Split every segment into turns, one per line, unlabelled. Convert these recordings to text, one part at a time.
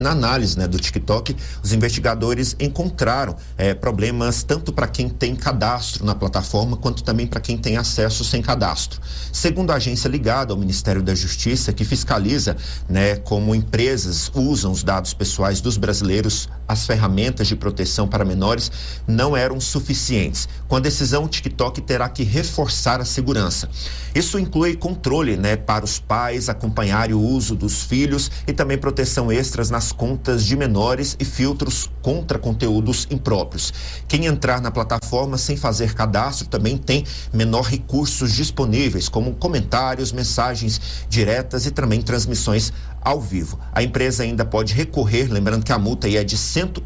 Na análise, né, do TikTok, os investigadores encontraram problemas tanto para quem tem cadastro na plataforma, quanto também para quem tem acesso sem cadastro. Segundo a agência ligada ao Ministério da Justiça, que fiscaliza, né, como empresas usam os dados pessoais dos brasileiros, as ferramentas de proteção para menores não eram suficientes. Com a decisão, o TikTok terá que reforçar a segurança. Isso inclui controle, né, para os pais acompanharem o uso dos filhos e também proteção extras nas contas de menores e filtros contra conteúdos impróprios. Quem entrar na plataforma sem fazer cadastro também tem menor recursos disponíveis, como comentários, mensagens diretas e também transmissões ao vivo. A empresa ainda pode recorrer, lembrando que a multa aí é de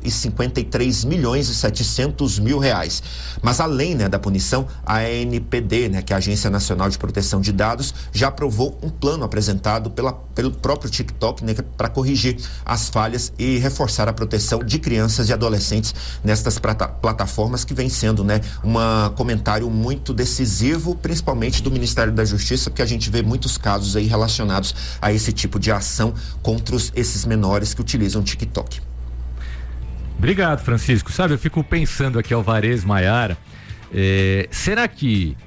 153.700.000 reais. Mas além, né, da punição, a ANPD, né, que é a Agência Nacional de Proteção de Dados, já aprovou um plano apresentado pelo próprio TikTok, né, para corrigir as falhas e reforçar a proteção de crianças e adolescentes nestas plataformas, que vem sendo, né, um comentário muito decisivo, principalmente do Ministério da Justiça, porque a gente vê muitos casos aí relacionados a esse tipo de ação contra esses menores que utilizam o TikTok.
Obrigado, Francisco. Sabe, eu fico pensando aqui, Alvarez, Maiara, será que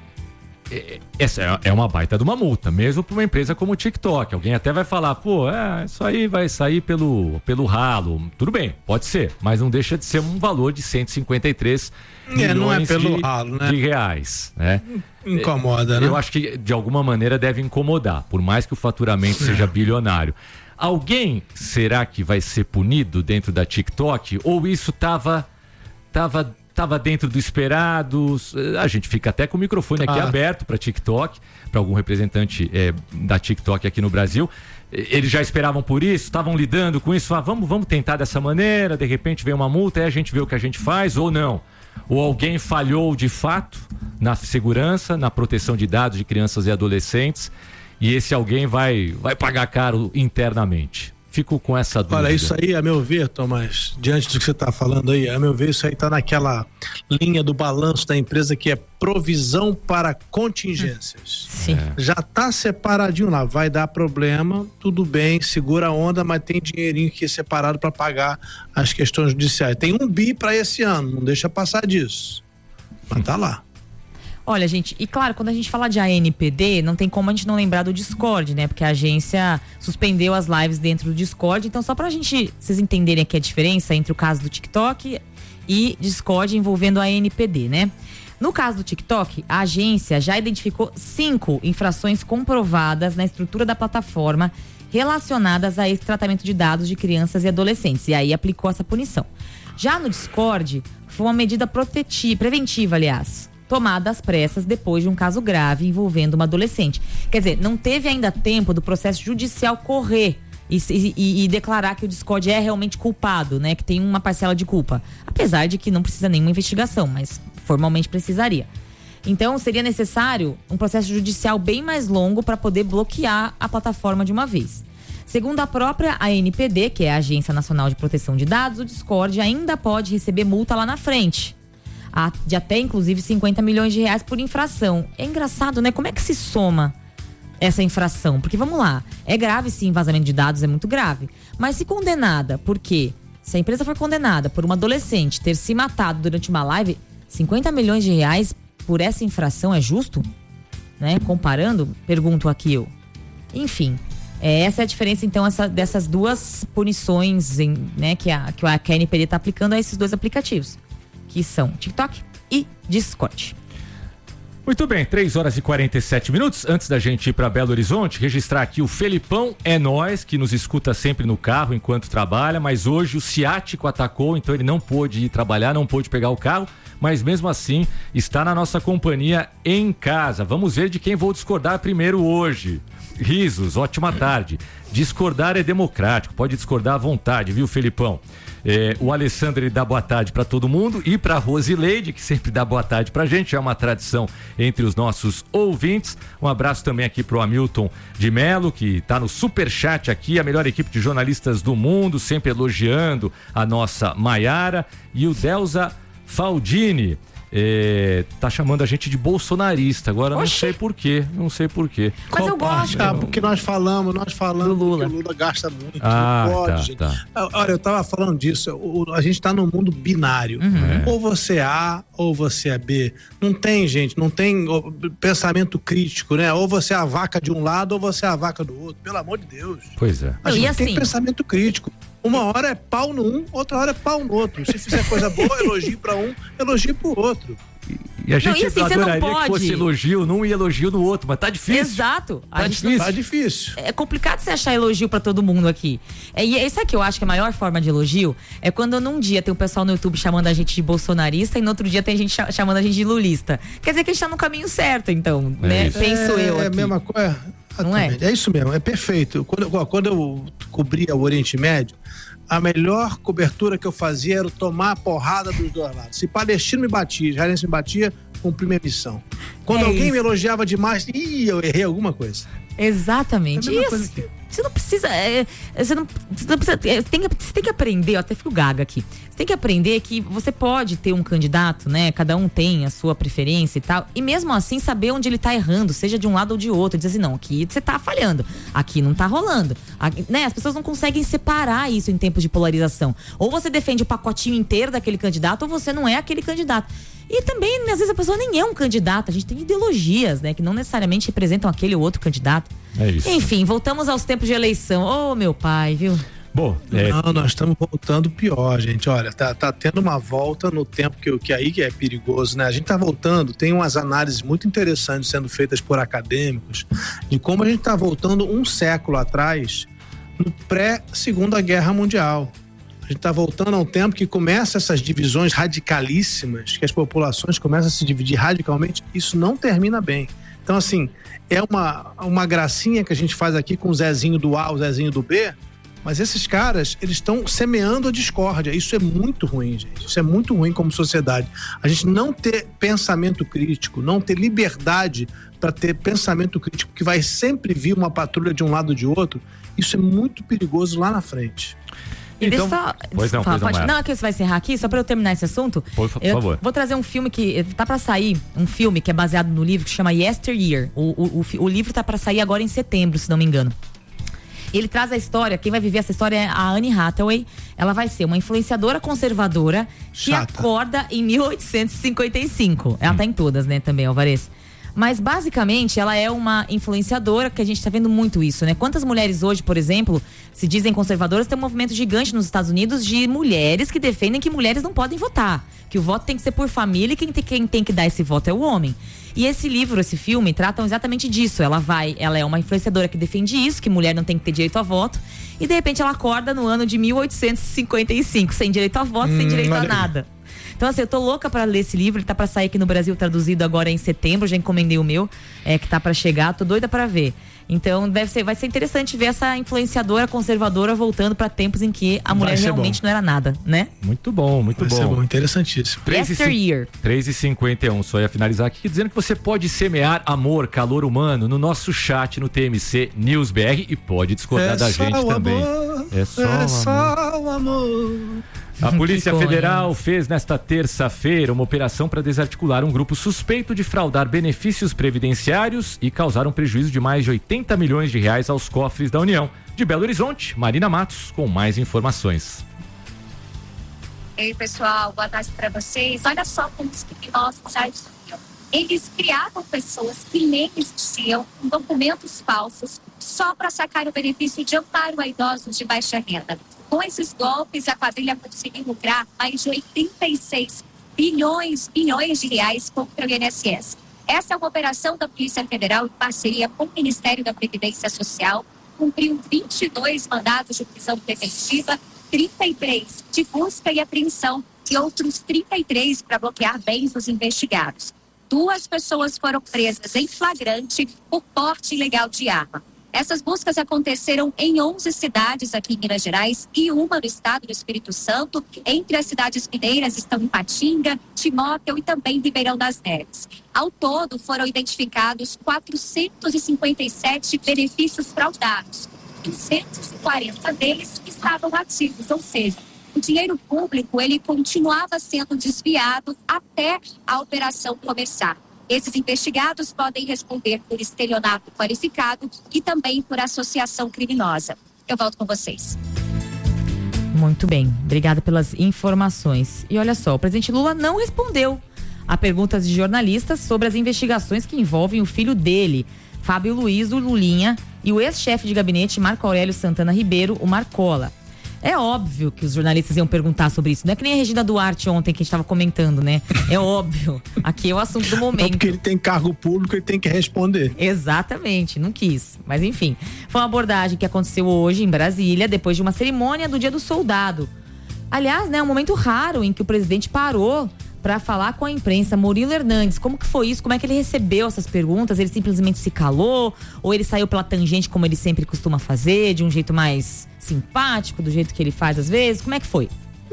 essa é uma baita de uma multa, mesmo para uma empresa como o TikTok? Alguém até vai falar, isso aí vai sair pelo ralo. Tudo bem, pode ser, mas não deixa de ser um valor de 153 milhões
não é pelo ralo, né?
de reais, né?
Incomoda, né?
Eu acho que de alguma maneira deve incomodar, por mais que o faturamento seja bilionário. Alguém, será que vai ser punido dentro da TikTok? Ou isso tava dentro do esperado? A gente fica até com o microfone aqui aberto para TikTok, para algum representante da TikTok aqui no Brasil. Eles já esperavam por isso? Estavam lidando com isso? Vamos tentar dessa maneira, de repente vem uma multa, aí a gente vê o que a gente faz ou não? Ou alguém falhou de fato na segurança, na proteção de dados de crianças e adolescentes, e esse alguém vai pagar caro internamente? Fico com essa dúvida.
Olha, isso aí, a meu ver, Tomás, diante do que você está falando aí, a meu ver, isso aí está naquela linha do balanço da empresa que é provisão para contingências.
Sim.
Já está separadinho lá, vai dar problema, tudo bem, segura a onda, mas tem dinheirinho que é separado para pagar as questões judiciais. Tem 1 bi para esse ano, não deixa passar disso. Mas tá lá.
Olha, gente, e claro, quando a gente fala de ANPD, não tem como a gente não lembrar do Discord, né? Porque a agência suspendeu as lives dentro do Discord. Então, só pra vocês entenderem aqui a diferença entre o caso do TikTok e Discord envolvendo a ANPD, né? No caso do TikTok, a agência já identificou 5 infrações comprovadas na estrutura da plataforma relacionadas a esse tratamento de dados de crianças e adolescentes. E aí aplicou essa punição. Já no Discord, foi uma medida preventiva, aliás, tomada às pressas depois de um caso grave envolvendo uma adolescente. Quer dizer, não teve ainda tempo do processo judicial correr e declarar que o Discord é realmente culpado, né? Que tem uma parcela de culpa. Apesar de que não precisa nenhuma investigação, mas formalmente precisaria. Então, seria necessário um processo judicial bem mais longo para poder bloquear a plataforma de uma vez. Segundo a própria ANPD, que é a Agência Nacional de Proteção de Dados, o Discord ainda pode receber multa lá na frente, de até inclusive 50 milhões de reais por infração. É engraçado, né? Como é que se soma essa infração? Porque vamos lá, é grave sim, vazamento de dados é muito grave, mas se condenada, por quê? Se a empresa for condenada por uma adolescente ter se matado durante uma live, 50 milhões de reais por essa infração é justo? Né? Comparando, pergunto aqui eu. Enfim, essa é a diferença então dessas duas punições né, que a ANPD está aplicando a esses dois aplicativos, que são TikTok e Discord.
Muito bem, 3h47. Antes da gente ir para Belo Horizonte, registrar aqui o Felipão é nóis, que nos escuta sempre no carro enquanto trabalha, mas hoje o ciático atacou, então ele não pôde ir trabalhar, não pôde pegar o carro, mas mesmo assim está na nossa companhia em casa. Vamos ver de quem vou discordar primeiro hoje. Risos, ótima tarde. Discordar é democrático, pode discordar à vontade, viu, Felipão? O Alessandro, ele dá boa tarde para todo mundo, e para Rosileide, que sempre dá boa tarde pra gente, é uma tradição entre os nossos ouvintes. Um abraço também aqui pro Hamilton de Melo, que tá no superchat aqui, a melhor equipe de jornalistas do mundo, sempre elogiando a nossa Maiara, e o Delza Faldini. tá chamando a gente de bolsonarista. Agora não sei por quê.
Mas eu gosto.
Porque nós falamos
do Lula.
que o Lula gasta muito.
Não pode,
gente.
Tá.
Olha, eu tava falando disso. A gente tá num mundo binário. Ou você é A ou você é B. Não tem, gente, não tem pensamento crítico, né? Ou você é a vaca de um lado ou você é a vaca do outro. Pelo amor de Deus.
Pois é.
A gente tem pensamento crítico. Uma hora é pau no um, outra hora é pau no outro. Se fizer coisa boa, elogio pra um, elogio pro outro.
E a gente adoraria
que
fosse elogio num e elogio no outro, mas tá difícil.
Exato.
Tá difícil.
É complicado você achar elogio pra todo mundo aqui. E isso aqui eu acho que a maior forma de elogio é quando num dia tem um pessoal no YouTube chamando a gente de bolsonarista e no outro dia tem gente chamando a gente de lulista. Quer dizer que a gente tá no caminho certo, então, né?
Isso.
Penso eu aqui.
É a mesma coisa.
Não é?
É isso mesmo, é perfeito. Quando eu cobria o Oriente Médio, a melhor cobertura que eu fazia era tomar a porrada dos dois lados. Se palestino me batia, israelense me batia, cumpri minha missão. Quando alguém me elogiava demais, eu errei alguma coisa.
Exatamente.
É a mesma coisa aqui.
Você não precisa. Você não precisa. Você tem que aprender, eu até fico gaga aqui. Você tem que aprender que você pode ter um candidato, né? Cada um tem a sua preferência e tal. E mesmo assim saber onde ele tá errando, seja de um lado ou de outro. Dizer assim, não, aqui você tá falhando, aqui não tá rolando. Aqui, né? As pessoas não conseguem separar isso em tempos de polarização. Ou você defende o pacotinho inteiro daquele candidato, ou você não é aquele candidato. E também, às vezes, a pessoa nem é um candidato. A gente tem ideologias, né? Que não necessariamente representam aquele ou outro candidato.
É isso.
Enfim, voltamos aos tempos de eleição. Ô, meu pai, viu?
Bom,
Não, nós estamos voltando pior, gente. Olha, tá tendo uma volta no tempo que aí que é perigoso, né? A gente tá voltando, tem umas análises muito interessantes sendo feitas por acadêmicos de como a gente tá voltando um século atrás, no pré-Segunda Guerra Mundial. A gente está voltando a um tempo que começa essas divisões radicalíssimas, que as populações começam a se dividir radicalmente, isso não termina bem. Então, assim, é uma gracinha que a gente faz aqui com o Zezinho do A, o Zezinho do B, mas esses caras, eles estão semeando a discórdia. Isso é muito ruim, gente. Isso é muito ruim como sociedade. A gente não ter pensamento crítico, não ter liberdade para ter pensamento crítico, que vai sempre vir uma patrulha de um lado ou de outro, isso é muito perigoso lá na frente.
Então,
pois não, é que você vai encerrar aqui, só pra eu terminar esse assunto.
Por favor.
Vou trazer um filme que tá pra sair, um filme que é baseado no livro que chama Yesteryear. O livro tá pra sair agora em setembro, se não me engano. Ele traz a história, quem vai viver essa história é a Anne Hathaway. Ela vai ser uma influenciadora conservadora que acorda em 1855. Ela tá em todas, né, também, Alvarez. Mas basicamente ela é uma influenciadora, que a gente tá vendo muito isso, né? Quantas mulheres hoje, por exemplo, se dizem conservadoras, tem um movimento gigante nos Estados Unidos de mulheres que defendem que mulheres não podem votar, que o voto tem que ser por família e quem tem que dar esse voto é o homem. E esse livro, esse filme, tratam exatamente disso. Ela é uma influenciadora que defende isso, que mulher não tem que ter direito a voto, e de repente ela acorda no ano de 1855, sem direito a voto, sem direito a nada. Então, assim, eu tô louca pra ler esse livro, ele tá pra sair aqui no Brasil traduzido agora em setembro, já encomendei o meu, que tá pra chegar, tô doida pra ver. Então, vai ser interessante ver essa influenciadora conservadora voltando pra tempos em que a mulher realmente não era nada, né?
Muito bom, muito bom.
Vai ser bom, interessantíssimo.
3h51, só ia finalizar aqui dizendo que você pode semear amor, calor humano no nosso chat no TMC News BR e pode discordar da gente também. É só o amor. A Polícia Federal fez nesta terça-feira uma operação para desarticular um grupo suspeito de fraudar benefícios previdenciários e causar um prejuízo de mais de 80 milhões de reais aos cofres da União. De Belo Horizonte, Marina Matos com mais informações.
Ei, pessoal, boa tarde para vocês. Olha só como os criminosos agiam. Eles criavam pessoas que nem existiam, com documentos falsos, só para sacar o benefício de amparo a idosos de baixa renda. Com esses golpes, a quadrilha conseguiu lucrar mais de 86 bilhões de reais contra o INSS. Essa é uma operação da Polícia Federal em parceria com o Ministério da Previdência Social. Cumpriu 22 mandados de prisão preventiva, 33 de busca e apreensão e outros 33 para bloquear bens dos investigados. 2 pessoas foram presas em flagrante por porte ilegal de arma. Essas buscas aconteceram em 11 cidades aqui em Minas Gerais e uma no estado do Espírito Santo. Entre as cidades mineiras estão Ipatinga, Timóteo e também Ribeirão das Neves. Ao todo, foram identificados 457 benefícios fraudados. 240 deles estavam ativos, ou seja, o dinheiro público ele continuava sendo desviado até a operação começar. Esses investigados podem responder por estelionato qualificado e também por associação criminosa. Eu volto com vocês.
Muito bem, obrigada pelas informações. E olha só, o presidente Lula não respondeu a perguntas de jornalistas sobre as investigações que envolvem o filho dele, Fábio Luiz, o Lulinha, e o ex-chefe de gabinete Marco Aurélio Santana Ribeiro, o Marcola. É óbvio que os jornalistas iam perguntar sobre isso. Não é que nem a Regina Duarte ontem que a gente estava comentando, né? É óbvio. Aqui é o assunto do momento.
Não, porque ele tem cargo público e tem que responder.
Exatamente, não quis. Mas enfim, foi uma abordagem que aconteceu hoje em Brasília, depois de uma cerimônia do Dia do Soldado. Aliás, né, um momento raro em que o presidente parou para falar com a imprensa. Murilo Hernandes, como que foi isso? Como é que ele recebeu essas perguntas? Ele simplesmente se calou? Ou ele saiu pela tangente como ele sempre costuma fazer, de um jeito mais simpático, do jeito que ele faz às vezes? Como é que foi?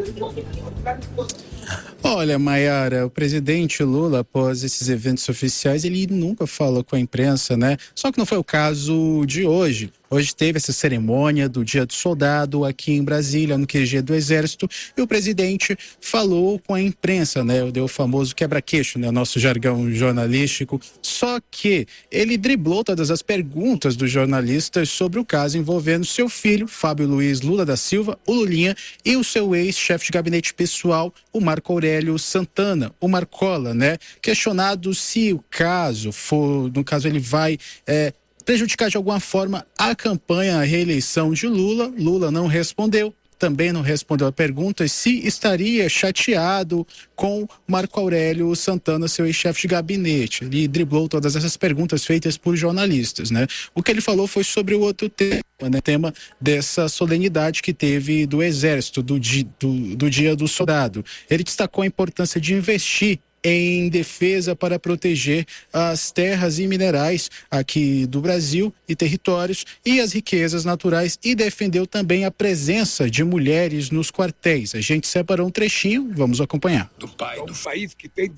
Olha, Maiara, o presidente Lula, após esses eventos oficiais, ele nunca fala com a imprensa, né? Só que não foi o caso de hoje. Hoje teve essa cerimônia do Dia do Soldado aqui em Brasília, no QG do Exército, e o presidente falou com a imprensa, né? Deu o famoso quebra-queixo, né? Nosso jargão jornalístico. Só que ele driblou todas as perguntas dos jornalistas sobre o caso envolvendo seu filho, Fábio Luiz Lula da Silva, o Lulinha, e o seu ex-chefe de gabinete pessoal, o Marco Aurélio Santana, o Marcola, né? Questionado se o caso for, no caso ele vai prejudicar de alguma forma a campanha, a reeleição de Lula. Lula não respondeu, também não respondeu a pergunta se estaria chateado com Marco Aurélio Santana, seu ex-chefe de gabinete. Ele driblou todas essas perguntas feitas por jornalistas, né? O que ele falou foi sobre o outro tema, né? Tema dessa solenidade que teve do Exército, do Dia do Soldado. Ele destacou a importância de investir em defesa para proteger as terras e minerais aqui do Brasil e territórios e as riquezas naturais, e defendeu também a presença de mulheres nos quartéis. A gente separou um trechinho, vamos acompanhar.
Do país que tem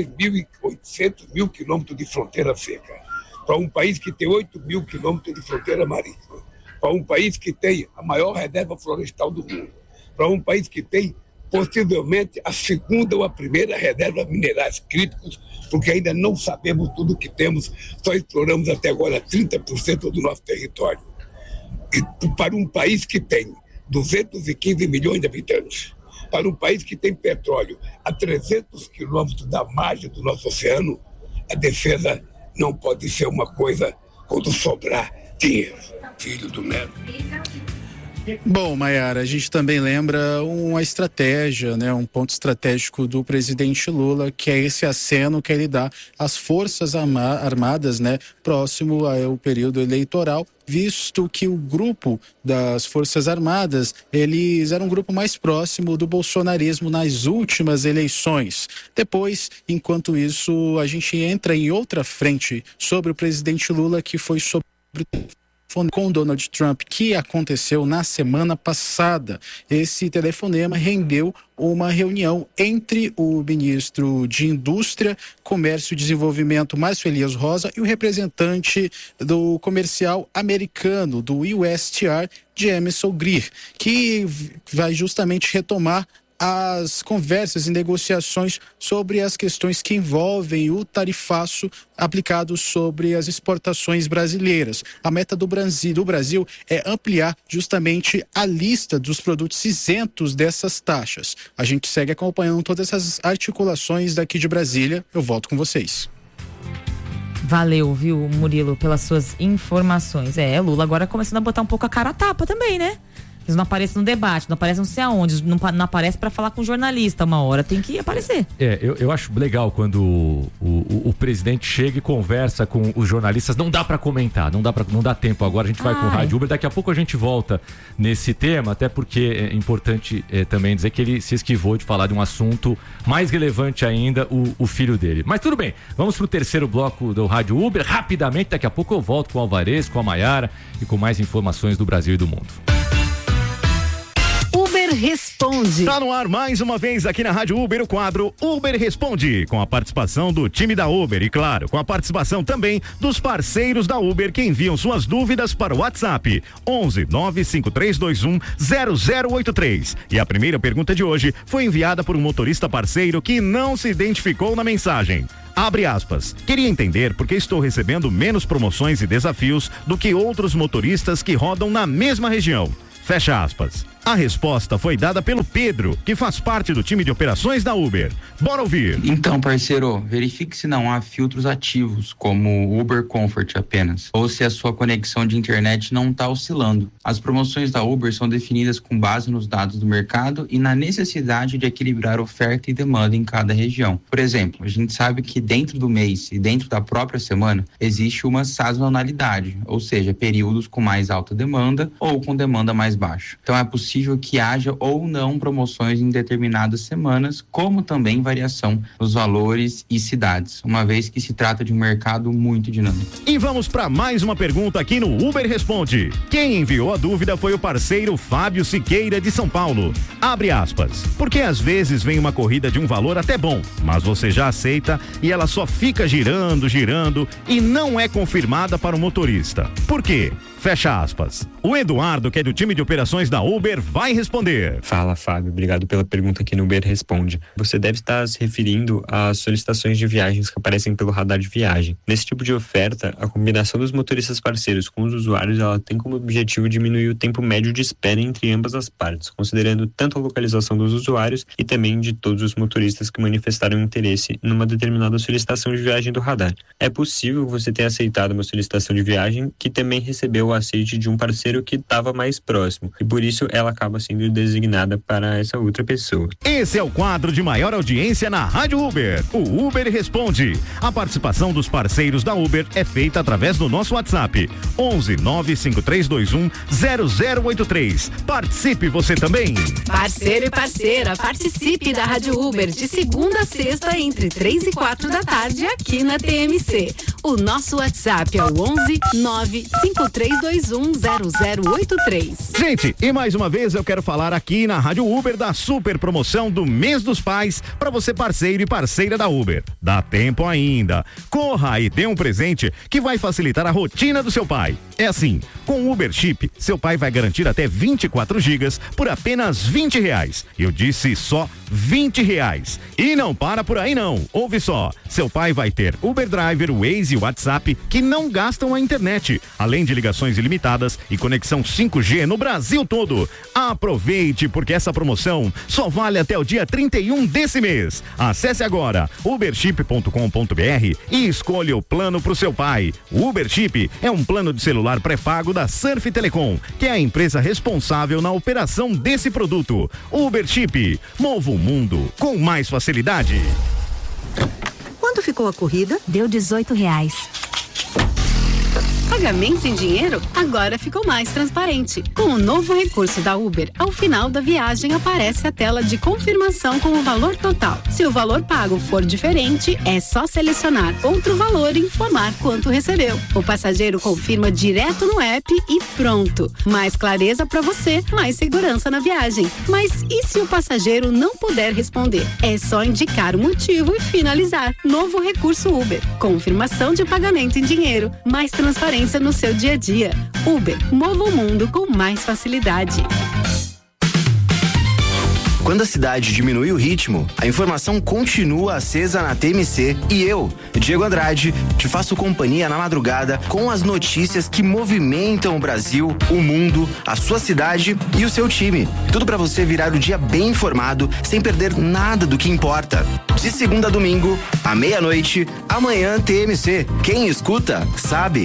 16.800 quilômetros de fronteira seca, para um país que tem 8.000 quilômetros de fronteira marítima, para um país que tem a maior reserva florestal do mundo, para um país que tem possivelmente a segunda ou a primeira reserva de minerais críticos, porque ainda não sabemos tudo o que temos, só exploramos até agora 30% do nosso território. E para um país que tem 215 milhões de habitantes, para um país que tem petróleo a 300 quilômetros da margem do nosso oceano, a defesa não pode ser uma coisa quando sobrar dinheiro. Filho do neto.
Bom, Maiara, a gente também lembra uma estratégia, né, um ponto estratégico do presidente Lula, que é esse aceno que ele dá às Forças Armadas, né, próximo ao período eleitoral, visto que o grupo das Forças Armadas, eles eram um grupo mais próximo do bolsonarismo nas últimas eleições. Depois, enquanto isso, a gente entra em outra frente sobre o presidente Lula, que foi sobre com Donald Trump, que aconteceu na semana passada. Esse telefonema rendeu uma reunião entre o ministro de Indústria, Comércio e Desenvolvimento, Márcio Elias Rosa, e o representante do comercial americano, do USTR, Jameson Greer, que vai justamente retomar as conversas e negociações sobre as questões que envolvem o tarifaço aplicado sobre as exportações brasileiras. A meta do Brasil é ampliar justamente a lista dos produtos isentos dessas taxas. A gente segue acompanhando todas essas articulações daqui de Brasília. Eu volto com vocês.
Valeu, viu, Murilo, pelas suas informações. Lula agora começando a botar um pouco a cara a tapa também, né? Eles não aparecem no debate, não aparecem não sei aonde, não aparece para falar com o jornalista, uma hora tem que aparecer.
Eu acho legal quando o presidente chega e conversa com os jornalistas. Não dá para comentar, não dá tempo agora. A gente vai com o Rádio Uber, daqui a pouco a gente volta nesse tema, até porque é importante também dizer que ele se esquivou de falar de um assunto mais relevante ainda, o filho dele. Mas tudo bem, vamos pro terceiro bloco do Rádio Uber, rapidamente. Daqui a pouco eu volto com o Alvarez, com a Maiara e com mais informações do Brasil e do mundo.
Uber Uber Responde.
Tá no ar mais uma vez aqui na Rádio Uber o quadro Uber Responde, com a participação do time da Uber e, claro, com a participação também dos parceiros da Uber que enviam suas dúvidas para o WhatsApp 11 95321 0083. E a primeira pergunta de hoje foi enviada por um motorista parceiro que não se identificou na mensagem. Abre aspas. Queria entender por que estou recebendo menos promoções e desafios do que outros motoristas que rodam na mesma região. Fecha aspas. A resposta foi dada pelo Pedro, que faz parte do time de operações da Uber. Bora ouvir.
Então, parceiro, verifique se não há filtros ativos, como Uber Comfort apenas, ou se a sua conexão de internet não está oscilando. As promoções da Uber são definidas com base nos dados do mercado e na necessidade de equilibrar oferta e demanda em cada região. Por exemplo, a gente sabe que dentro do mês e dentro da própria semana existe uma sazonalidade, ou seja, períodos com mais alta demanda ou com demanda mais baixa. Então é possível que haja ou não promoções em determinadas semanas, como também variação nos valores e cidades, uma vez que se trata de um mercado muito dinâmico.
E vamos para mais uma pergunta aqui no Uber Responde. Quem enviou a dúvida foi o parceiro Fábio Siqueira de São Paulo. Abre aspas. Porque às vezes vem uma corrida de um valor até bom, mas você já aceita e ela só fica girando e não é confirmada para o motorista. Por quê? Fecha aspas. O Eduardo, que é do time de operações da Uber, vai responder.
Fala, Fábio. Obrigado pela pergunta aqui no Uber Responde. Você deve estar se referindo às solicitações de viagens que aparecem pelo radar de viagem. Nesse tipo de oferta, a combinação dos motoristas parceiros com os usuários, ela tem como objetivo diminuir o tempo médio de espera entre ambas as partes, considerando tanto a localização dos usuários e também de todos os motoristas que manifestaram interesse numa determinada solicitação de viagem do radar. É possível que você tenha aceitado uma solicitação de viagem que também recebeu o aceite de um parceiro que estava mais próximo e por isso ela acaba sendo designada para essa outra pessoa.
Esse é o quadro de maior audiência na Rádio Uber, o Uber Responde. A participação dos parceiros da Uber é feita através do nosso WhatsApp 11 95321 0083. Participe você também.
Parceiro e parceira, participe da Rádio Uber de segunda a sexta entre 3 e 4 da tarde aqui na TMC. O nosso WhatsApp é o 11 95321 0083.
Gente, e mais uma vez eu quero falar aqui na Rádio Uber da super promoção do Mês dos Pais para você parceiro e parceira da Uber. Dá tempo ainda. Corra e dê um presente que vai facilitar a rotina do seu pai. É assim, com o Uber Chip, seu pai vai garantir até 24 gigas por apenas R$20. Eu disse só R$20. E não para por aí não. Ouve só, seu pai vai ter Uber Driver, Waze e WhatsApp que não gastam a internet, além de ligações ilimitadas e conexão 5G no Brasil todo. Aproveite, porque essa promoção só vale até o dia 31 desse mês. Acesse agora uberchip.com.br e escolha o plano pro seu pai. O Uber Chip é um plano de celular pré-pago da Surf Telecom, que é a empresa responsável na operação desse produto. Uber Chip, mova o mundo com mais facilidade.
Quanto ficou a corrida?
Deu R$18.
Pagamento em dinheiro agora ficou mais transparente. Com o novo recurso da Uber, ao final da viagem aparece a tela de confirmação com o valor total. Se o valor pago for diferente, é só selecionar outro valor e informar quanto recebeu. O passageiro confirma direto no app e pronto. Mais clareza para você, mais segurança na viagem. Mas e se o passageiro não puder responder? É só indicar o motivo e finalizar. Novo recurso Uber. Confirmação de pagamento em dinheiro. Mais transparência no seu dia a dia. Uber, mova o mundo com mais facilidade.
Quando a cidade diminui o ritmo, a informação continua acesa na TMC e eu, Diego Andrade, te faço companhia na madrugada com as notícias que movimentam o Brasil, o mundo, a sua cidade e o seu time. Tudo para você virar o dia bem informado, sem perder nada do que importa. De segunda a domingo, à meia-noite, amanhã TMC. Quem escuta, sabe.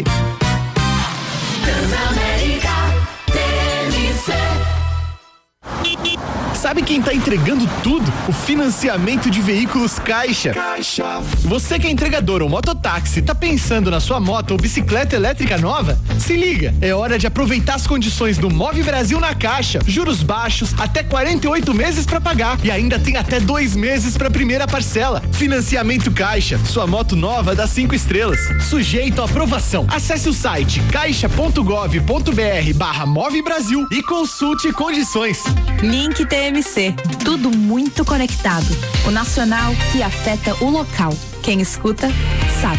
Sabe quem tá entregando tudo? O financiamento de veículos Caixa. Você que é entregador ou mototáxi, tá pensando na sua moto ou bicicleta elétrica nova? Se liga, é hora de aproveitar as condições do Move Brasil na Caixa. Juros baixos, até 48 meses pra pagar e ainda tem até 2 meses pra primeira parcela. Financiamento Caixa, sua moto nova dá 5 estrelas. Sujeito à aprovação. Acesse o site caixa.gov.br/Move Brasil e consulte condições.
Link TMC, tudo muito conectado. O nacional que afeta o local. Quem escuta, sabe.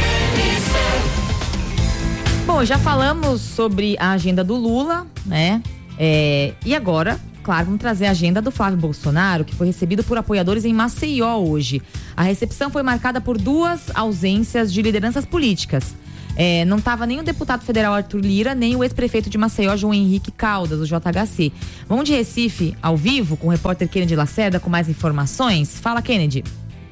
Bom, já falamos sobre a agenda do Lula, né? E agora, claro, vamos trazer a agenda do Flávio Bolsonaro, que foi recebido por apoiadores em Maceió hoje. A recepção foi marcada por 2 ausências de lideranças políticas. Não estava nem o deputado federal Arthur Lira, nem o ex-prefeito de Maceió, João Henrique Caldas, do JHC. Vamos de Recife, ao vivo, com o repórter Kennedy Lacerda, com mais informações. Fala, Kennedy.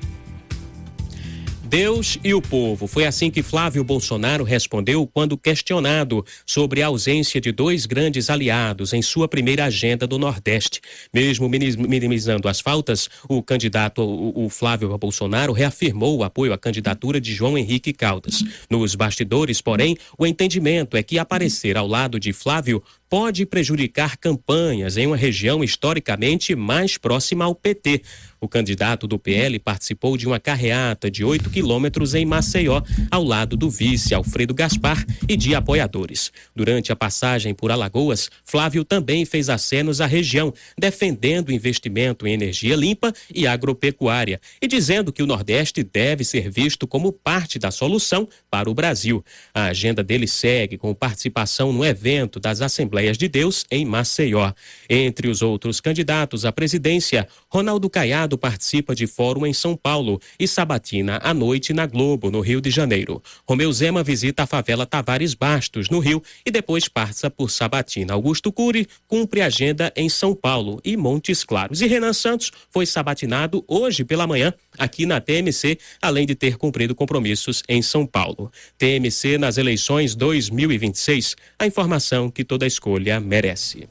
Deus e o povo. Foi assim que Flávio Bolsonaro respondeu quando questionado sobre a ausência de 2 grandes aliados em sua primeira agenda do Nordeste. Mesmo minimizando as faltas, o candidato, o Flávio Bolsonaro, reafirmou o apoio à candidatura de João Henrique Caldas. Nos bastidores, porém, o entendimento é que aparecer ao lado de Flávio pode prejudicar campanhas em uma região historicamente mais próxima ao PT. O candidato do PL participou de uma carreata de 8 quilômetros em Maceió, ao lado do vice Alfredo Gaspar e de apoiadores. Durante a passagem por Alagoas, Flávio também fez acenos à região, defendendo o investimento em energia limpa e agropecuária e dizendo que o Nordeste deve ser visto como parte da solução para o Brasil. A agenda dele segue com participação no evento das Assembleias de Deus em Maceió. Entre os outros candidatos à presidência, Ronaldo Caiado participa de fórum em São Paulo e sabatina à noite na Globo, no Rio de Janeiro. Romeu Zema visita a favela Tavares Bastos, no Rio, e depois passa por sabatina. Augusto Cury cumpre agenda em São Paulo e Montes Claros. E Renan Santos foi sabatinado hoje pela manhã aqui na TMC, além de ter cumprido compromissos em São Paulo. TMC nas eleições 2026, a informação que toda escolha merece.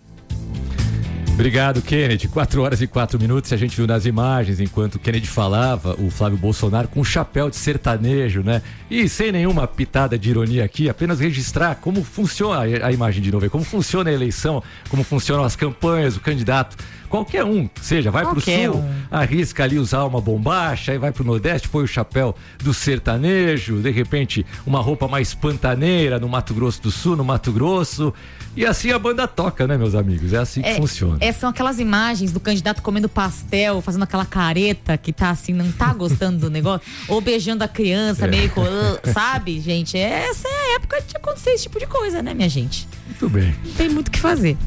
Obrigado, Kennedy. 4h04. A gente viu nas imagens, enquanto o Kennedy falava, o Flávio Bolsonaro com um chapéu de sertanejo, né? E sem nenhuma pitada de ironia aqui, apenas registrar como funciona a imagem de novo, como funciona a eleição, como funcionam as campanhas, o candidato. Qualquer um, seja, vai pro sul, arrisca ali usar uma bombacha, aí vai pro Nordeste, põe o chapéu do sertanejo, de repente uma roupa mais pantaneira no Mato Grosso do Sul, no Mato Grosso. E assim a banda toca, né, meus amigos? É assim que funciona.
São aquelas imagens do candidato comendo pastel, fazendo aquela careta que tá assim, não tá gostando do negócio, ou beijando a criança, meio, sabe, gente? Essa é a época de acontecer esse tipo de coisa, né, minha gente?
Muito bem.
Não tem muito o que fazer.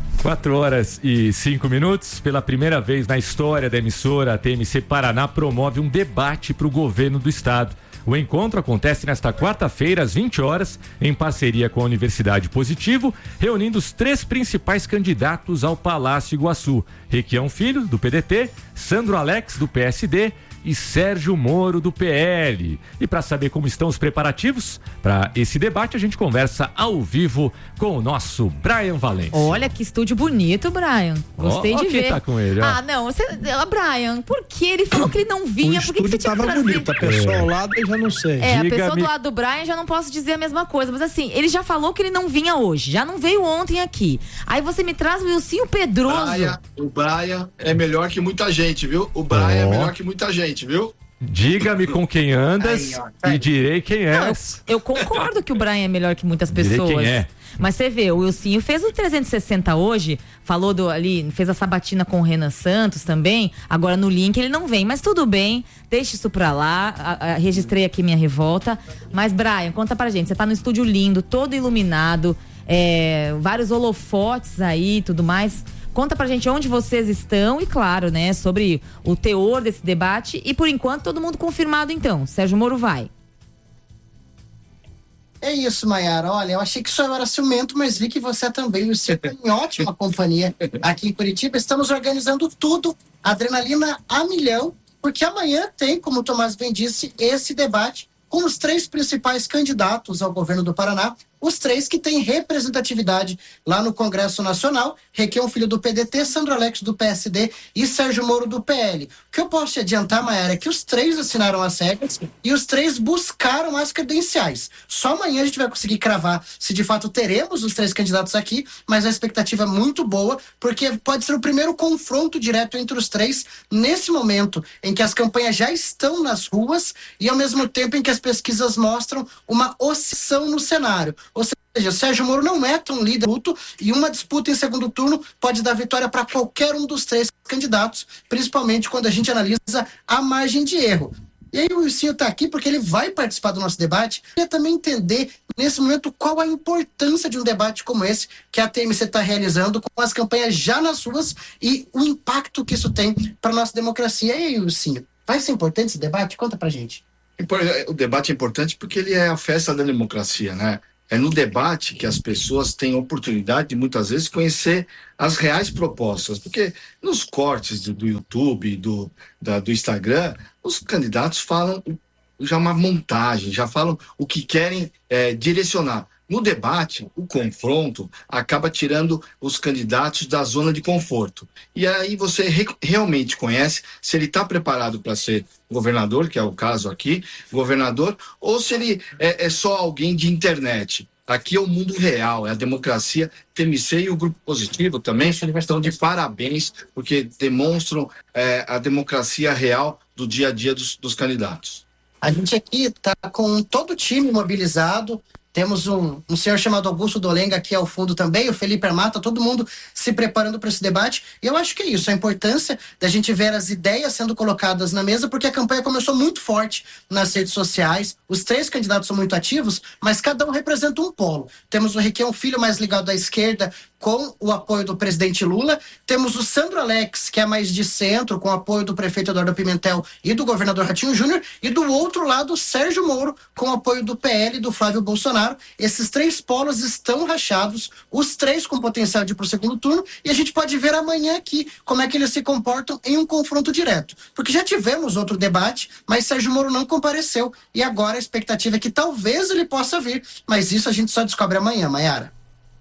4h05. Pela primeira vez na história da emissora, a TMC Paraná promove um debate para o governo do estado. O encontro acontece nesta quarta-feira, às 20 horas, em parceria com a Universidade Positivo, reunindo os 3 principais candidatos ao Palácio Iguaçu: Requião Filho, do PDT, Sandro Alex, do PSD e Sérgio Moro, do PL. E para saber como estão os preparativos para esse debate, a gente conversa ao vivo com o nosso Brian Valente.
Olha que estúdio bonito, Brian. Gostei de ver.
Tá com ele,
não, Brian, por que ele falou que ele não vinha? Por que você tinha que trazer?
Bonito, a pessoa ao lado eu já não sei.
A pessoa do lado do Brian já não posso dizer a mesma coisa, mas assim, ele já falou que ele não vinha hoje, já não veio ontem aqui. Aí você me traz o Wilson Pedroso.
O Brian é melhor que muita gente, viu? O Brian é melhor que muita gente, viu?
Diga-me com quem andas e direi quem és.
Eu concordo que o Brian é melhor que muitas pessoas.
Direi quem é.
Mas você vê, o Wilson fez o 360 hoje, falou fez a sabatina com o Renan Santos também. Agora no link ele não vem, mas tudo bem, deixa isso pra lá. Registrei aqui minha revolta. Mas Brian, conta pra gente, você tá no estúdio lindo, todo iluminado, vários holofotes aí e tudo mais. Conta pra gente onde vocês estão e, claro, né, sobre o teor desse debate. E, por enquanto, todo mundo confirmado, então. Sérgio Moro vai.
É isso, Maiara. Olha, eu achei que só eu era ciumento, mas vi que você também está em ótima companhia aqui em Curitiba. Estamos organizando tudo, adrenalina a milhão, porque amanhã tem, como o Tomás bem disse, esse debate com os 3 principais candidatos ao governo do Paraná, os 3 que têm representatividade lá no Congresso Nacional, Requião Filho do PDT, Sandro Alex do PSD e Sérgio Moro do PL. O que eu posso te adiantar, Mayara, é que os 3 assinaram as regras e os 3 buscaram as credenciais. Só amanhã a gente vai conseguir cravar se de fato teremos os 3 candidatos aqui, mas a expectativa é muito boa, porque pode ser o primeiro confronto direto entre os 3 nesse momento em que as campanhas já estão nas ruas e ao mesmo tempo em que as pesquisas mostram uma oscilação no cenário. Ou seja, Sérgio Moro não é tão líder e uma disputa em segundo turno pode dar vitória para qualquer um dos 3 candidatos, principalmente quando a gente analisa a margem de erro. E aí o Wilson está aqui porque ele vai participar do nosso debate e também entender, nesse momento, qual a importância de um debate como esse que a TMC está realizando com as campanhas já nas ruas e o impacto que isso tem para a nossa democracia. E aí, Wilson, vai ser importante esse debate? Conta pra gente.
O debate é importante porque ele é a festa da democracia, né? É no debate que as pessoas têm oportunidade de, muitas vezes, conhecer as reais propostas. Porque nos cortes do YouTube, do Instagram, os candidatos falam já uma montagem, já falam o que querem direcionar. No debate, o confronto acaba tirando os candidatos da zona de conforto. E aí você realmente conhece se ele está preparado para ser governador, que é o caso aqui, governador, ou se ele é só alguém de internet. Aqui é o mundo real, é a democracia. TMC e o Grupo Positivo também estão de parabéns, porque demonstram a democracia real do dia a dia dos candidatos.
A gente aqui está com todo o time mobilizado. Temos um senhor chamado Augusto Dolenga aqui ao fundo também, o Felipe Armata, todo mundo se preparando para esse debate. E eu acho que é isso, a importância da gente ver as ideias sendo colocadas na mesa, porque a campanha começou muito forte nas redes sociais. Os 3 candidatos são muito ativos, mas cada um representa um polo. Temos o Requião Filho mais ligado à esquerda, com o apoio do presidente Lula. Temos o Sandro Alex, que é mais de centro, com o apoio do prefeito Eduardo Pimentel e do governador Ratinho Júnior. E do outro lado, o Sérgio Moro, com o apoio do PL e do Flávio Bolsonaro. Esses 3 polos estão rachados, os 3 com potencial de ir para o segundo turno. E a gente pode ver amanhã aqui como é que eles se comportam em um confronto direto. Porque já tivemos outro debate, mas Sérgio Moro não compareceu. E agora a expectativa é que talvez ele possa vir. Mas isso a gente só descobre amanhã, Mayara.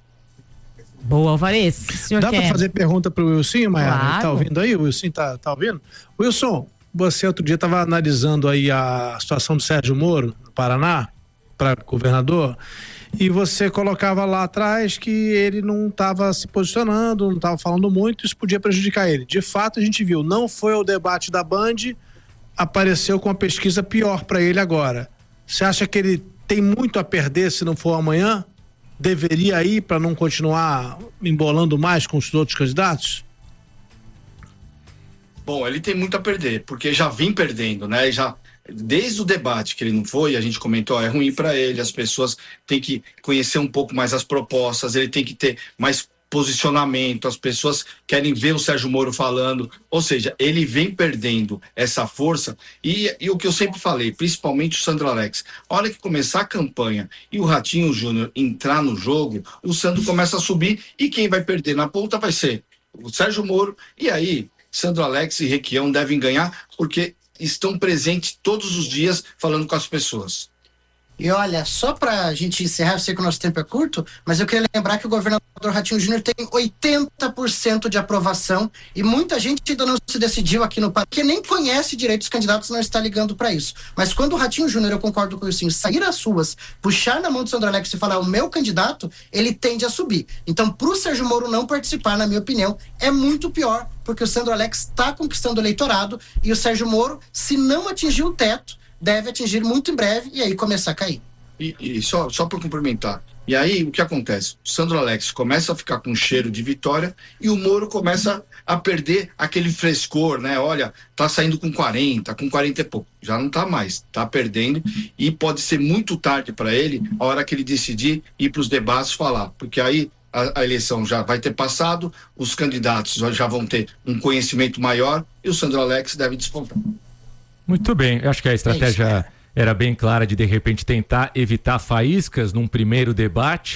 Boa, Alvarez.
Dá para fazer pergunta para o Wilson, Mayara?
Claro.
Tá ouvindo aí? O Wilson tá ouvindo? Wilson, você outro dia estava analisando aí a situação do Sérgio Moro, no Paraná, para governador, e você colocava lá atrás que ele não estava se posicionando, não estava falando muito, isso podia prejudicar ele. De fato, a gente viu, não foi ao debate da Band, apareceu com uma pesquisa pior para ele agora. Você acha que ele tem muito a perder se não for amanhã? Deveria ir para não continuar embolando mais com os outros candidatos?
Bom, ele tem muito a perder, porque já vem perdendo, né? Desde o debate que ele não foi, a gente comentou, é ruim para ele, as pessoas têm que conhecer um pouco mais as propostas, ele tem que ter mais posicionamento, as pessoas querem ver o Sérgio Moro falando, ou seja, ele vem perdendo essa força e o que eu sempre falei, principalmente o Sandro Alex, a hora que começar a campanha e o Ratinho Júnior entrar no jogo, o Sandro começa a subir e quem vai perder na ponta vai ser o Sérgio Moro e aí Sandro Alex e Requião devem ganhar porque estão presentes todos os dias falando com as pessoas.
E olha, só pra gente encerrar, eu sei que o nosso tempo é curto, mas eu queria lembrar que o governador Ratinho Júnior tem 80% de aprovação e muita gente ainda não se decidiu aqui no Paraná, porque nem conhece direito os candidatos, não está ligando para isso. Mas quando o Ratinho Júnior, eu concordo com isso, sair às ruas, puxar na mão do Sandro Alex e falar o meu candidato, ele tende a subir. Então, pro Sérgio Moro não participar, na minha opinião, é muito pior, porque o Sandro Alex está conquistando o eleitorado e o Sérgio Moro, se não atingir o teto, deve atingir muito em breve e aí começar a cair.
E só para complementar, e aí o que acontece? O Sandro Alex começa a ficar com cheiro de vitória e o Moro começa a perder aquele frescor, né? Olha, tá saindo com 40 e pouco, já não tá mais, tá perdendo e pode ser muito tarde para ele a hora que ele decidir ir para os debates falar, porque aí a eleição já vai ter passado, os candidatos já vão ter um conhecimento maior e o Sandro Alex deve despontar.
Muito bem, eu acho que a estratégia era bem clara de repente tentar evitar faíscas num primeiro debate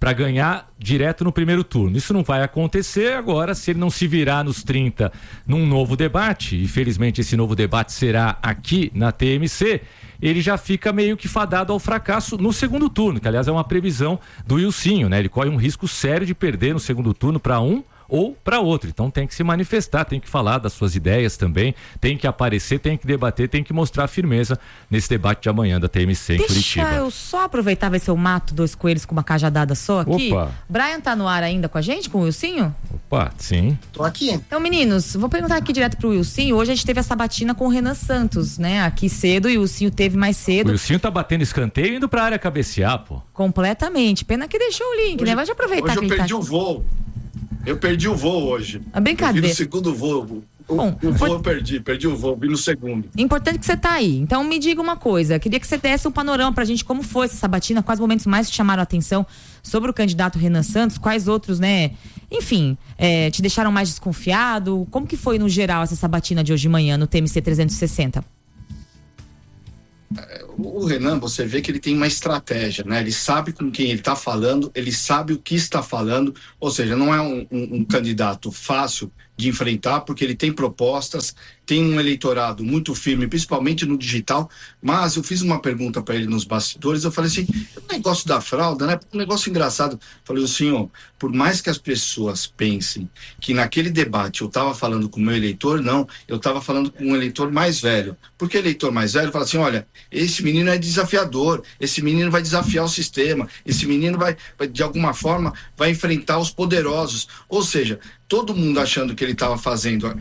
para ganhar direto no primeiro turno. Isso não vai acontecer agora se ele não se virar nos 30 num novo debate, e felizmente esse novo debate será aqui na TMC, ele já fica meio que fadado ao fracasso no segundo turno, que aliás é uma previsão do Ilcinho, né? Ele corre um risco sério de perder no segundo turno para um ou para outro, então tem que se manifestar, tem que falar das suas ideias também, tem que aparecer, tem que debater, tem que mostrar firmeza nesse debate de amanhã da TMC em Curitiba.
Deixa eu só aproveitar, ver se eu mato 2 coelhos com uma cajadada só aqui.
Opa.
Brian tá no ar ainda com a gente, com o Wilsinho?
Opa, sim.
Tô aqui.
Então, meninos, vou perguntar aqui direto pro Wilsinho. Hoje a gente teve a sabatina com o Renan Santos, né? Aqui cedo, e o Wilsinho teve mais cedo.
O Wilsinho tá batendo escanteio e indo pra área cabecear, pô.
Completamente. Pena que deixou o link, né? Vai aproveitar
hoje
que
eu
ele
perdi
tá
o voo. Eu perdi o voo hoje.
A brincadeira.
Eu vi no segundo voo.
Bom,
o voo eu perdi o voo, vi no segundo.
Importante que você tá aí. Então me diga uma coisa, queria que você desse um panorama pra gente, como foi essa sabatina, quais momentos mais te chamaram a atenção sobre o candidato Renan Santos, quais outros, né, enfim, te deixaram mais desconfiado, como que foi no geral essa sabatina de hoje de manhã no TMC 360?
O Renan, você vê que ele tem uma estratégia, né? Ele sabe com quem ele está falando, ele sabe o que está falando, ou seja, não é um candidato fácil de enfrentar, porque ele tem propostas, tem um eleitorado muito firme, principalmente no digital. Mas eu fiz uma pergunta para ele nos bastidores, eu falei assim, o negócio da fralda, né? Um negócio engraçado. Falei assim, por mais que as pessoas pensem que naquele debate eu estava falando com o meu eleitor, não, eu estava falando com um eleitor mais velho. Porque o eleitor mais velho fala assim, olha, esse menino é desafiador, esse menino vai desafiar o sistema, esse menino vai de alguma forma, vai enfrentar os poderosos. Ou seja, todo mundo achando que ele estava fazendo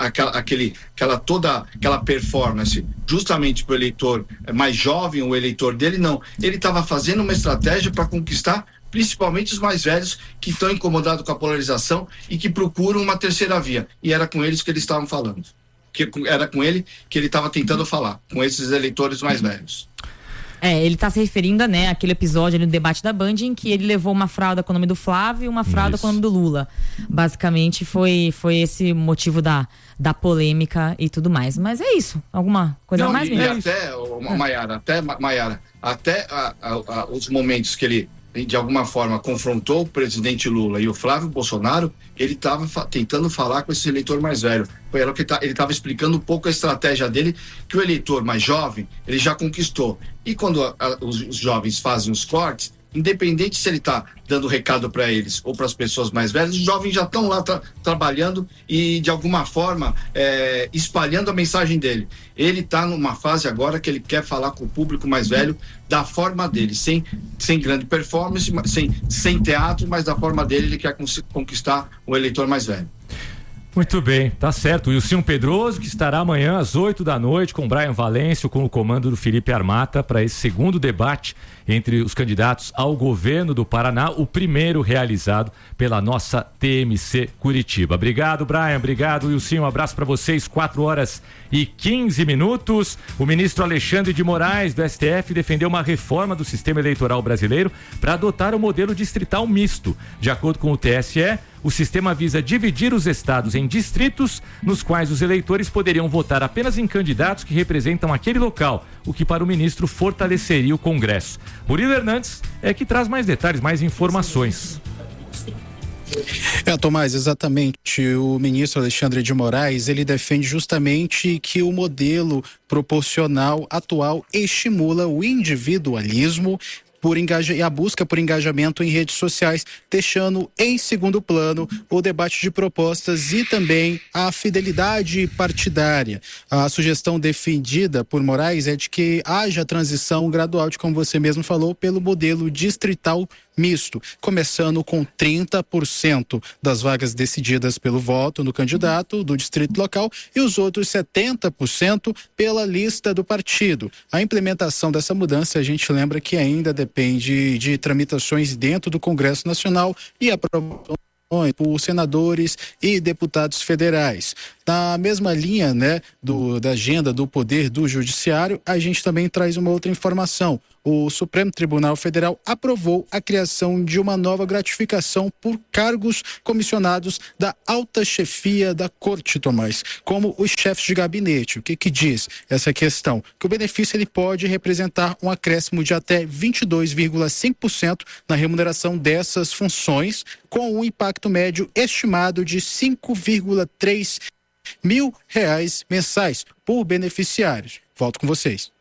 aquela performance justamente para o eleitor mais jovem, o eleitor dele, não. Ele estava fazendo uma estratégia para conquistar principalmente os mais velhos que estão incomodados com a polarização e que procuram uma terceira via. E era com eles que eles estavam falando. Era com ele que ele estava tentando falar, com esses eleitores mais velhos.
Ele tá se referindo, né, àquele episódio ali no debate da Band em que ele levou uma fralda com o nome do Flávio e uma fralda com o nome do Lula. Basicamente foi esse motivo da polêmica e tudo mais. Mas é isso. Alguma coisa mais?
E até, Maiara, até os momentos que ele de alguma forma confrontou o presidente Lula e o Flávio Bolsonaro, ele estava tentando falar com esse eleitor mais velho. Era o que ele estava explicando um pouco a estratégia dele, que o eleitor mais jovem, ele já conquistou. E quando os jovens fazem os cortes, independente se ele está dando recado para eles ou para as pessoas mais velhas, os jovens já estão lá trabalhando e de alguma forma espalhando a mensagem dele. Ele está numa fase agora que ele quer falar com o público mais velho da forma dele, sem grande performance, sem teatro, mas da forma dele ele quer conquistar o eleitor mais velho.
Muito bem, tá certo. O Wilson Pedroso, que estará amanhã às 20h com Brian Valêncio, com o comando do Felipe Armata, para esse segundo debate entre os candidatos ao governo do Paraná, o primeiro realizado pela nossa TMC Curitiba. Obrigado, Brian. Obrigado, Wilson. Um abraço para vocês. 4h15. O ministro Alexandre de Moraes, do STF, defendeu uma reforma do sistema eleitoral brasileiro para adotar o modelo distrital misto. De acordo com o TSE, o sistema visa dividir os estados em distritos, nos quais os eleitores poderiam votar apenas em candidatos que representam aquele local, o que para o ministro fortaleceria o Congresso. Murilo Hernandes é que traz mais detalhes, mais informações.
Tomás, exatamente. O ministro Alexandre de Moraes, ele defende justamente que o modelo proporcional atual estimula o individualismo e a busca por engajamento em redes sociais, deixando em segundo plano o debate de propostas e também a fidelidade partidária. A sugestão defendida por Moraes é de que haja transição gradual, como você mesmo falou, pelo modelo distrital misto, começando com 30% das vagas decididas pelo voto no candidato do distrito local e os outros 70% pela lista do partido. A implementação dessa mudança, a gente lembra que ainda depende de tramitações dentro do Congresso Nacional e aprovação por senadores e deputados federais. Na mesma linha, né, da agenda do Poder do Judiciário, a gente também traz uma outra informação. O Supremo Tribunal Federal aprovou a criação de uma nova gratificação por cargos comissionados da alta chefia da Corte, Tomás, como os chefes de gabinete. O que diz essa questão? Que o benefício ele pode representar um acréscimo de até 22,5% na remuneração dessas funções, com um impacto médio estimado de 5,3 mil reais mensais por beneficiários. Volto com vocês.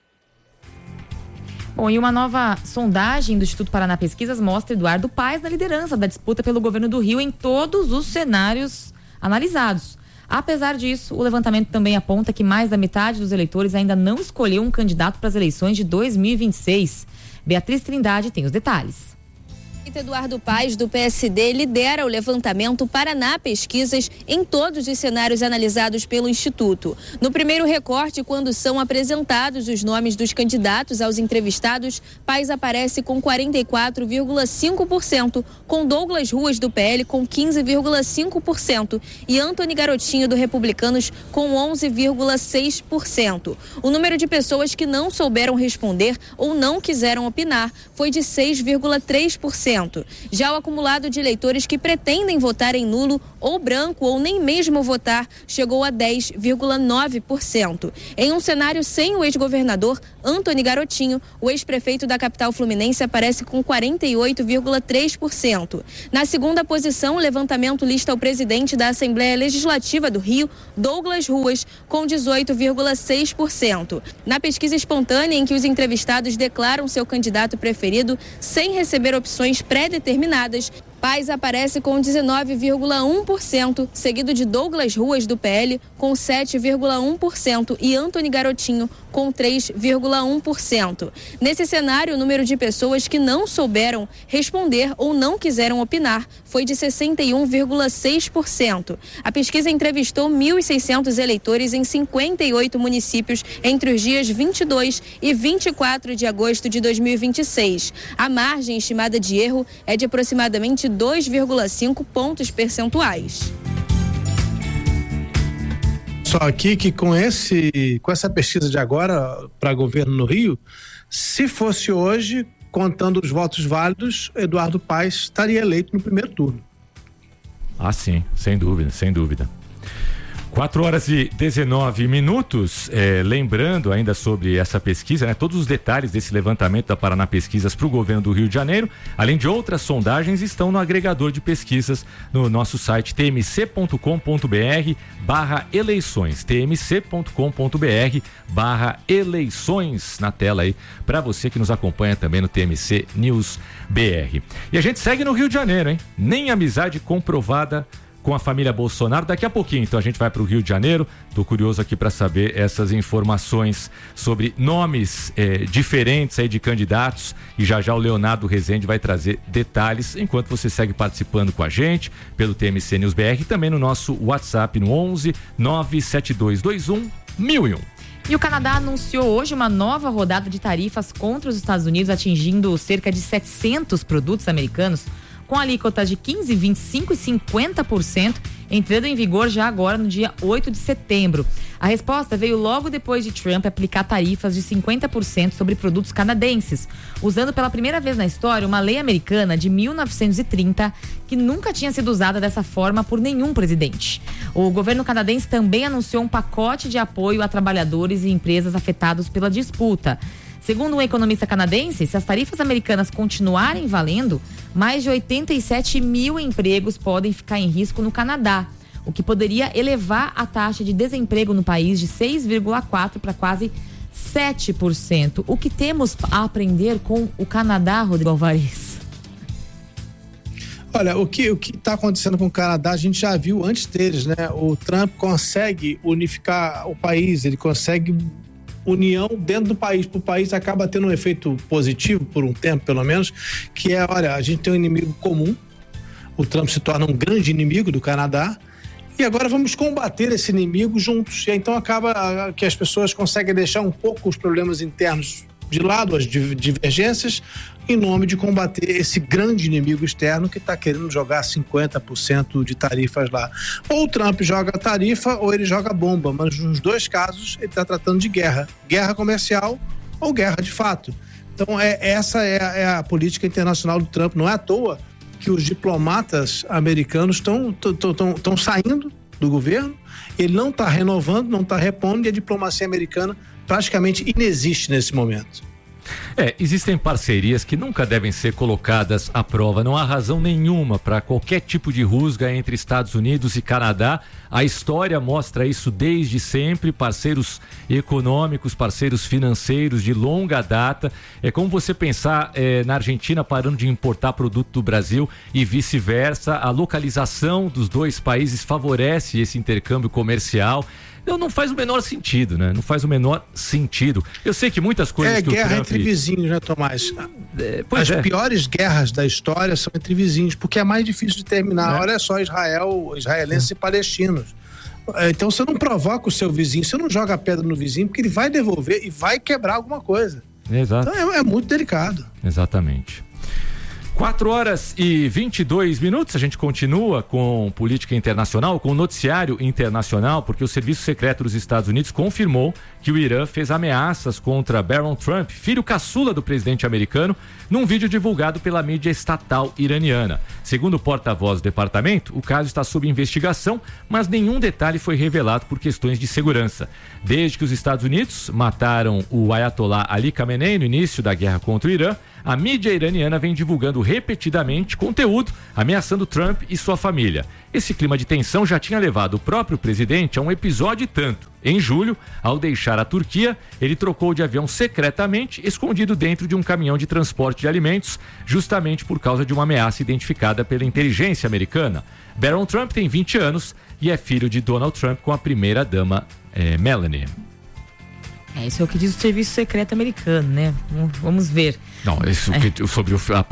Bom, e uma nova sondagem do Instituto Paraná Pesquisas mostra Eduardo Paes na liderança da disputa pelo governo do Rio em todos os cenários analisados. Apesar disso, o levantamento também aponta que mais da metade dos eleitores ainda não escolheu um candidato para as eleições de 2026. Beatriz Trindade tem os detalhes.
Eduardo Paes, do PSD, lidera o levantamento Paraná Pesquisas em todos os cenários analisados pelo Instituto. No primeiro recorte, quando são apresentados os nomes dos candidatos aos entrevistados, Paes aparece com 44,5%, com Douglas Ruas, do PL, com 15,5% e Antony Garotinho, do Republicanos, com 11,6%. O número de pessoas que não souberam responder ou não quiseram opinar foi de 6,3%. Já o acumulado de eleitores que pretendem votar em nulo ou branco ou nem mesmo votar chegou a 10,9%. Em um cenário sem o ex-governador Antony Garotinho, o ex-prefeito da capital fluminense aparece com 48,3%. Na segunda posição, o levantamento lista o presidente da Assembleia Legislativa do Rio, Douglas Ruas, com 18,6%. Na pesquisa espontânea, em que os entrevistados declaram seu candidato preferido sem receber opções pré-determinadas, Paes aparece com 19,1%, seguido de Douglas Ruas, do PL, com 7,1% e Antony Garotinho, com 3,1%. Nesse cenário, o número de pessoas que não souberam responder ou não quiseram opinar foi de 61,6%. A pesquisa entrevistou 1.600 eleitores em 58 municípios entre os dias 22 e 24 de agosto de 2026. A margem estimada de erro é de aproximadamente 2,5 pontos percentuais.
Só aqui que com essa pesquisa de agora para governo no Rio, se fosse hoje, contando os votos válidos, Eduardo Paes estaria eleito no primeiro turno.
Ah, sim, sem dúvida, sem dúvida. 4h19. Lembrando ainda sobre essa pesquisa, né? Todos os detalhes desse levantamento da Paraná Pesquisas para o governo do Rio de Janeiro, além de outras sondagens, estão no agregador de pesquisas no nosso site tmc.com.br/eleições, tmc.com.br/eleições, na tela aí para você que nos acompanha também no TMC News BR. E a gente segue no Rio de Janeiro, hein? Nem amizade comprovada com a família Bolsonaro. Daqui a pouquinho, então, a gente vai para o Rio de Janeiro. Tô curioso aqui para saber essas informações sobre nomes diferentes aí de candidatos, e já o Leonardo Rezende vai trazer detalhes, enquanto você segue participando com a gente pelo TMC News BR e também no nosso WhatsApp no 11 97221 1001.
E o Canadá anunciou hoje uma nova rodada de tarifas contra os Estados Unidos, atingindo cerca de 700 produtos americanos, com alíquotas de 15%, 25% e 50%, entrando em vigor já agora no dia 8 de setembro. A resposta veio logo depois de Trump aplicar tarifas de 50% sobre produtos canadenses, usando pela primeira vez na história uma lei americana de 1930 que nunca tinha sido usada dessa forma por nenhum presidente. O governo canadense também anunciou um pacote de apoio a trabalhadores e empresas afetados pela disputa. Segundo um economista canadense, se as tarifas americanas continuarem valendo, mais de 87 mil empregos podem ficar em risco no Canadá, o que poderia elevar a taxa de desemprego no país de 6,4% para quase 7%. O que temos a aprender com o Canadá, Rodrigo Alvarez?
Olha, o que está acontecendo com o Canadá, a gente já viu antes deles, né? O Trump consegue unificar o país, ele consegue união dentro do país. Para o país acaba tendo um efeito positivo, por um tempo pelo menos, que é, olha, a gente tem um inimigo comum, o Trump se torna um grande inimigo do Canadá, e agora vamos combater esse inimigo juntos. E então acaba que as pessoas conseguem deixar um pouco os problemas internos de lado as divergências em nome de combater esse grande inimigo externo que está querendo jogar 50% de tarifas lá. Ou o Trump joga tarifa ou ele joga bomba, mas nos dois casos ele está tratando de guerra comercial ou guerra de fato. Então essa é a política internacional do Trump. Não é à toa que os diplomatas americanos estão saindo do governo, ele não está renovando, não está repondo, e a diplomacia americana praticamente inexiste nesse momento.
Existem parcerias que nunca devem ser colocadas à prova. Não há razão nenhuma para qualquer tipo de rusga entre Estados Unidos e Canadá. A história mostra isso desde sempre. Parceiros econômicos, parceiros financeiros de longa data. É como você pensar na Argentina parando de importar produto do Brasil e vice-versa. A localização dos dois países favorece esse intercâmbio comercial. Não faz o menor sentido, né? Não faz o menor sentido. Eu sei que muitas coisas que o Trump... É guerra
entre vizinhos, né, Tomás? As piores guerras da história são entre vizinhos, porque é mais difícil de terminar. Olha só, israelenses e palestinos. Então você não provoca o seu vizinho, você não joga pedra no vizinho, porque ele vai devolver e vai quebrar alguma coisa.
Exato.
Então é muito delicado.
Exatamente. 4h22, a gente continua com política internacional, com o noticiário internacional, porque o Serviço Secreto dos Estados Unidos confirmou que o Irã fez ameaças contra Barron Trump, filho caçula do presidente americano, num vídeo divulgado pela mídia estatal iraniana. Segundo o porta-voz do departamento, o caso está sob investigação, mas nenhum detalhe foi revelado por questões de segurança. Desde que os Estados Unidos mataram o Ayatollah Ali Khamenei no início da guerra contra o Irã, a mídia iraniana vem divulgando repetidamente conteúdo ameaçando Trump e sua família. Esse clima de tensão já tinha levado o próprio presidente a um episódio e tanto. Em julho, ao deixar a Turquia, ele trocou de avião secretamente, escondido dentro de um caminhão de transporte de alimentos, justamente por causa de uma ameaça identificada pela inteligência americana. Barron Trump tem 20 anos e é filho de Donald Trump com a primeira-dama Melania.
Isso é o que diz o Serviço Secreto americano, né? Vamos ver.
Não, isso sobre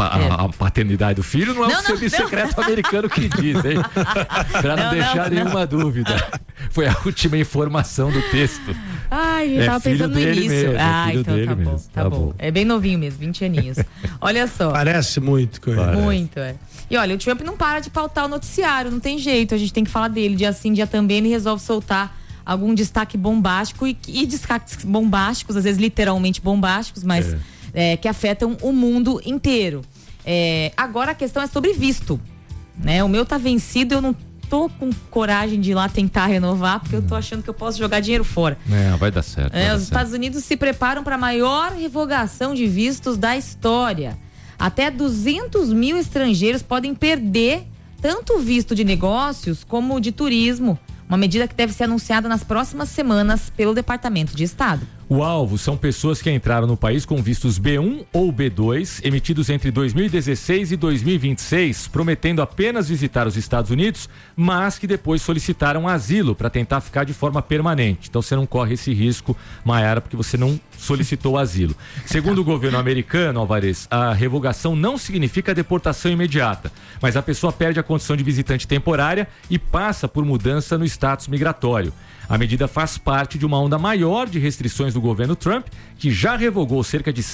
a paternidade do filho não é o Serviço Secreto americano que diz, hein? Pra não deixar nenhuma dúvida. Foi a última informação do texto.
Ai, eu tava pensando no início.
Mesmo,
então tá bom, tá bom. É bem novinho mesmo, 20 aninhos. Olha só.
Parece muito com ele.
Muito, E olha, o Trump não para de pautar o noticiário, não tem jeito, a gente tem que falar dele. Dia sim, dia também, ele resolve soltar algum destaque bombástico e destaques bombásticos, às vezes literalmente bombásticos, mas que afetam o mundo inteiro. Agora a questão é sobre visto, né? O meu tá vencido, eu não tô com coragem de ir lá tentar renovar, porque eu tô achando que eu posso jogar dinheiro fora.
Vai dar certo.
Os Estados Unidos se preparam para a maior revogação de vistos da história. Até 200 mil estrangeiros podem perder tanto o visto de negócios como de turismo. Uma medida que deve ser anunciada nas próximas semanas pelo Departamento de Estado.
O alvo são pessoas que entraram no país com vistos B1 ou B2, emitidos entre 2016 e 2026, prometendo apenas visitar os Estados Unidos, mas que depois solicitaram asilo para tentar ficar de forma permanente. Então você não corre esse risco, Maiara, porque você não solicitou asilo. Segundo o governo americano, Alvarez, a revogação não significa deportação imediata, mas a pessoa perde a condição de visitante temporária e passa por mudança no status migratório. A medida faz parte de uma onda maior de restrições do governo Trump, que já revogou cerca de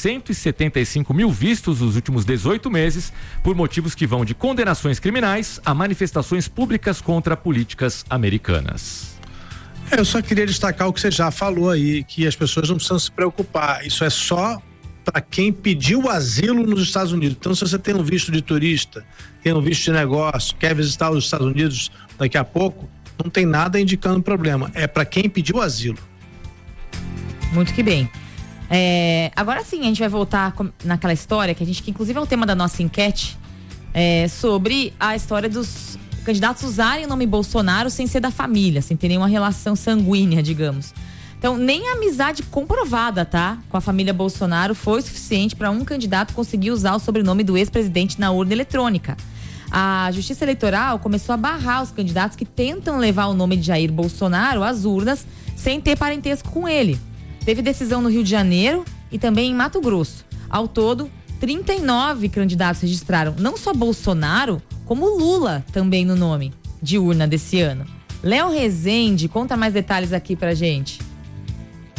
175 mil vistos nos últimos 18 meses, por motivos que vão de condenações criminais a manifestações públicas contra políticas americanas.
Eu só queria destacar o que você já falou aí, que as pessoas não precisam se preocupar. Isso é só para quem pediu asilo nos Estados Unidos. Então, se você tem um visto de turista, tem um visto de negócio, quer visitar os Estados Unidos daqui a pouco, não tem nada indicando problema. É para quem pediu asilo.
Muito que bem. Agora sim, a gente vai voltar naquela história que inclusive é o tema da nossa enquete, sobre a história dos candidatos usarem o nome Bolsonaro sem ser da família, sem ter nenhuma relação sanguínea, digamos. Então, nem a amizade comprovada, com a família Bolsonaro foi suficiente para um candidato conseguir usar o sobrenome do ex-presidente na urna eletrônica. A Justiça Eleitoral começou a barrar os candidatos que tentam levar o nome de Jair Bolsonaro às urnas sem ter parentesco com ele. Teve decisão no Rio de Janeiro e também em Mato Grosso. Ao todo, 39 candidatos registraram não só Bolsonaro, como Lula também no nome de urna desse ano. Léo Rezende conta mais detalhes aqui pra gente.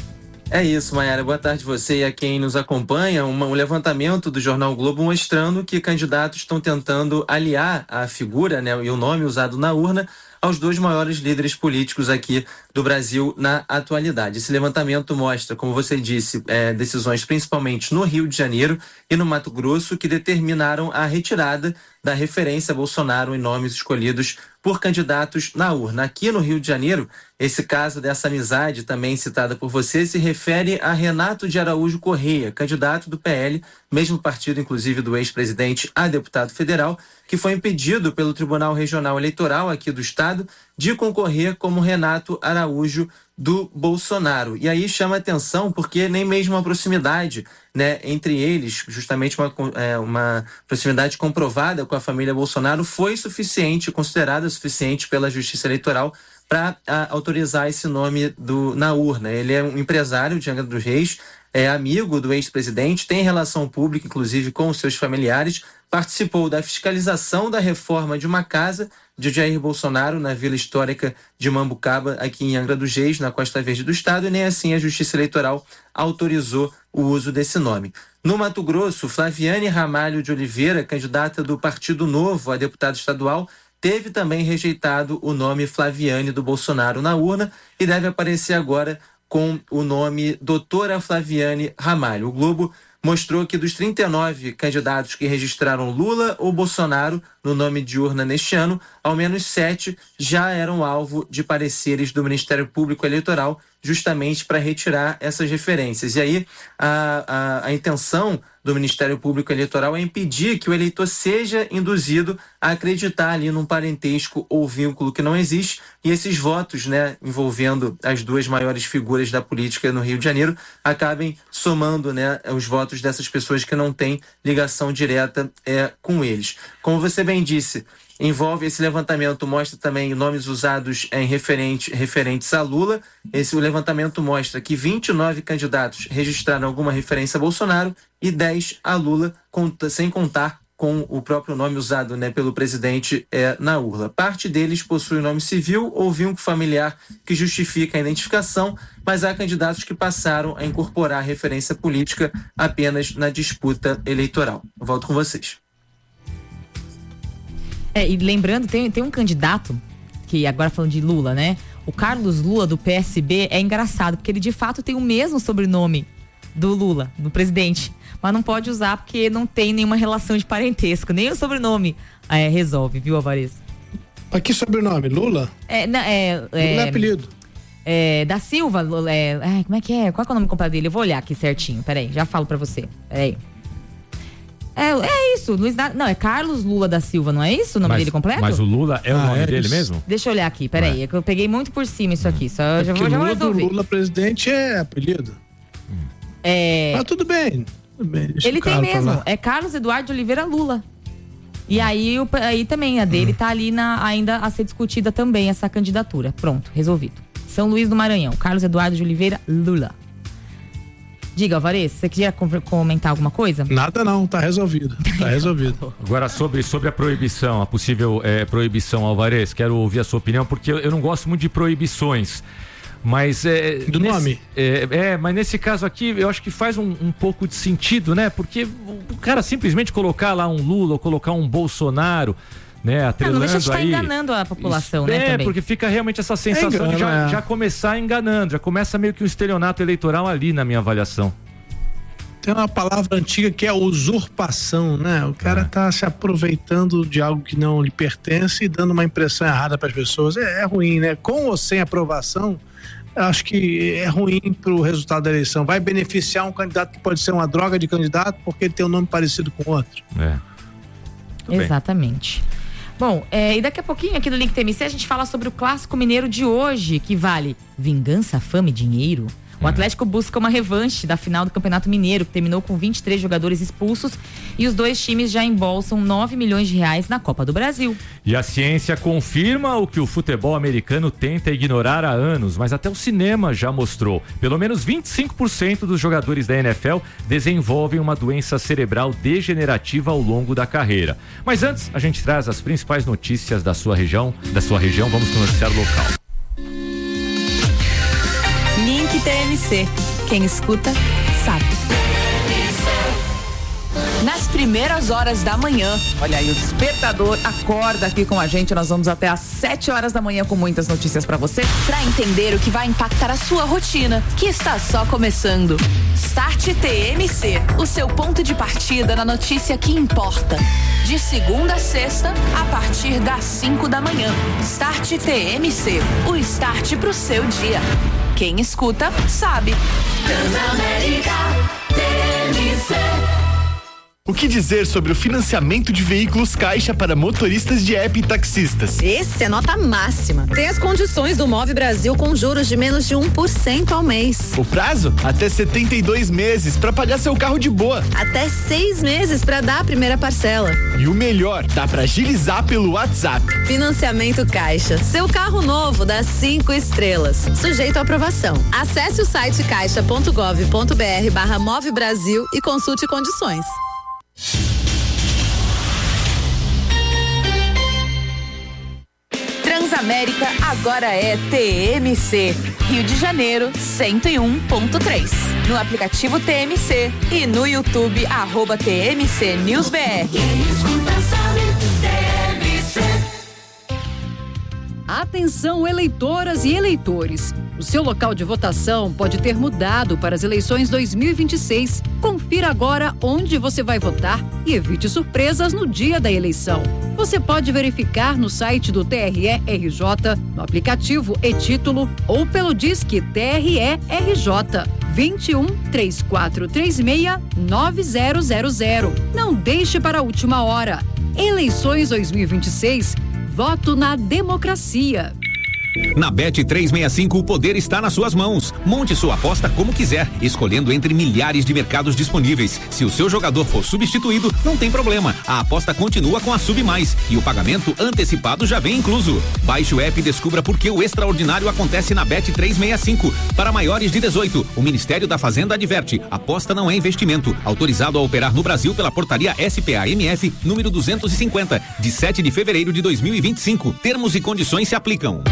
É isso, Mayara. Boa tarde você e a quem nos acompanha. Um levantamento do Jornal Globo mostrando que candidatos estão tentando aliar a figura, né, e o nome usado na urna aos dois maiores líderes políticos aqui do Brasil na atualidade. Esse levantamento mostra, como você disse, decisões principalmente no Rio de Janeiro e no Mato Grosso que determinaram a retirada da referência a Bolsonaro em nomes escolhidos por candidatos na urna. Aqui no Rio de Janeiro, esse caso dessa amizade também citada por você se refere a Renato de Araújo Correia, candidato do PL, mesmo partido inclusive do ex-presidente a deputado federal, que foi impedido pelo Tribunal Regional Eleitoral aqui do estado de concorrer como Renato Araújo do Bolsonaro. E aí chama atenção porque nem mesmo a proximidade, né, entre eles, justamente uma proximidade comprovada com a família Bolsonaro, foi suficiente, considerada suficiente pela Justiça Eleitoral para autorizar esse nome na urna. Ele é um empresário de Angra dos Reis, é amigo do ex-presidente, tem relação pública, inclusive, com os seus familiares, participou da fiscalização da reforma de uma casa de Jair Bolsonaro na Vila Histórica de Mambucaba, aqui em Angra dos Reis, na Costa Verde do estado, e nem assim a Justiça Eleitoral autorizou o uso desse nome. No Mato Grosso, Flaviane Ramalho de Oliveira, candidata do Partido Novo a deputado estadual, teve também rejeitado o nome Flaviane do Bolsonaro na urna e deve aparecer agora com o nome Doutora Flaviane Ramalho. O Globo mostrou que dos 39 candidatos que registraram Lula ou Bolsonaro no nome de urna neste ano, ao menos 7 já eram alvo de pareceres do Ministério Público Eleitoral, justamente para retirar essas referências. E aí a intenção do Ministério Público Eleitoral é impedir que o eleitor seja induzido a acreditar ali num parentesco ou vínculo que não existe, e esses votos, né, envolvendo as duas maiores figuras da política no Rio de Janeiro, acabem somando, né, os votos dessas pessoas que não têm ligação direta com eles. Como você bem disse, envolve esse levantamento, mostra também nomes usados em referentes a Lula. O levantamento mostra que 29 candidatos registraram alguma referência a Bolsonaro e 10 a Lula, sem contar com o próprio nome usado, né, pelo presidente na urna. Parte deles possui nome civil ou vínculo familiar que justifica a identificação, mas há candidatos que passaram a incorporar a referência política apenas na disputa eleitoral. Eu volto com vocês.
E lembrando, tem um candidato, que agora falando de Lula, né? O Carlos Lula, do PSB, é engraçado, porque ele de fato tem o mesmo sobrenome do Lula, do presidente. Mas não pode usar porque não tem nenhuma relação de parentesco. Nem o sobrenome resolve, viu, Alvarez?
Mas que sobrenome? Lula? Lula é apelido.
Da Silva, como é que é? Qual é o nome completo dele? Eu vou olhar aqui certinho, peraí, já falo pra você. Peraí. É isso, não, é Carlos Lula da Silva, não é isso o nome dele completo?
Mas o Lula é o nome dele mesmo?
Deixa eu olhar aqui, peraí, é que eu peguei muito por cima isso aqui, já vou resolver.
O Lula presidente é apelido. Mas tudo bem.
Ele tem mesmo, é Carlos Eduardo de Oliveira Lula. E aí também a dele tá ali ainda a ser discutida também essa candidatura. Pronto, resolvido. São Luís do Maranhão, Carlos Eduardo de Oliveira Lula. Diga, Alvarez, você queria comentar alguma coisa?
Nada não, tá resolvido. Tá resolvido.
Agora, sobre a proibição, a possível proibição, Alvarez, quero ouvir a sua opinião, porque eu não gosto muito de proibições. Mas
nome?
Mas nesse caso aqui, eu acho que faz um pouco de sentido, né? Porque o cara simplesmente colocar lá um Lula ou colocar um Bolsonaro, né, atrelando
não deixa de estar
aí,
enganando a população, né, também.
Porque fica realmente essa sensação de já começar enganando, já começa meio que um estelionato eleitoral ali, na minha avaliação.
Tem uma palavra antiga que é usurpação, né? O cara tá se aproveitando de algo que não lhe pertence e dando uma impressão errada para as pessoas. É ruim, né? Com ou sem aprovação, eu acho que é ruim pro resultado da eleição. Vai beneficiar um candidato que pode ser uma droga de candidato porque ele tem um nome parecido com outro.
Exatamente. Bom, e daqui a pouquinho aqui no Link TMC a gente fala sobre o Clássico Mineiro de hoje, que vale vingança, fama e dinheiro. O Atlético busca uma revanche da final do Campeonato Mineiro, que terminou com 23 jogadores expulsos, e os dois times já embolsam 9 milhões de reais na Copa do Brasil.
E a ciência confirma o que o futebol americano tenta ignorar há anos, mas até o cinema já mostrou. Pelo menos 25% dos jogadores da NFL desenvolvem uma doença cerebral degenerativa ao longo da carreira. Mas antes, a gente traz as principais notícias da sua região. Vamos com o noticiário local.
Link TMC. Quem escuta, sabe. Nas primeiras horas da manhã.
Olha aí, o Despertador acorda aqui com a gente. Nós vamos até às 7 horas da manhã com muitas notícias pra você.
Pra entender o que vai impactar a sua rotina, que está só começando. Start TMC, o seu ponto de partida na notícia que importa. De segunda a sexta, a partir das 5 da manhã. Start TMC, o start pro seu dia. Quem escuta, sabe.
Transamérica TMC.
O que dizer sobre o financiamento de veículos Caixa para motoristas de app e taxistas?
Esse é nota máxima. Tem as condições do Move Brasil com juros de menos de 1% ao mês.
O prazo? Até 72 meses para pagar seu carro de boa.
Até 6 meses para dar a primeira parcela.
E o melhor, dá para agilizar pelo WhatsApp.
Financiamento Caixa. Seu carro novo dá 5 estrelas. Sujeito à aprovação. Acesse o site caixa.gov.br/Move Brasil e consulte condições.
Transamérica agora é TMC. Rio de Janeiro 101.3. No aplicativo TMC e no YouTube @TMC News BR.
Atenção, eleitoras e eleitores. O seu local de votação pode ter mudado para as eleições 2026. Confira agora onde você vai votar e evite surpresas no dia da eleição. Você pode verificar no site do TRE-RJ, no aplicativo e-Título ou pelo Disque TRE-RJ 21 3436 9000. Não deixe para a última hora. Eleições 2026. Voto na democracia.
Na Bet365 o poder está nas suas mãos. Monte sua aposta como quiser, escolhendo entre milhares de mercados disponíveis. Se o seu jogador for substituído, não tem problema. A aposta continua com a Sub Mais e o pagamento antecipado já vem incluso. Baixe o app e descubra por que o extraordinário acontece na Bet365. Para maiores de 18, o Ministério da Fazenda adverte: aposta não é investimento. Autorizado a operar no Brasil pela portaria SPA-MF número 250, de 7 de fevereiro de 2025. Termos e condições se aplicam.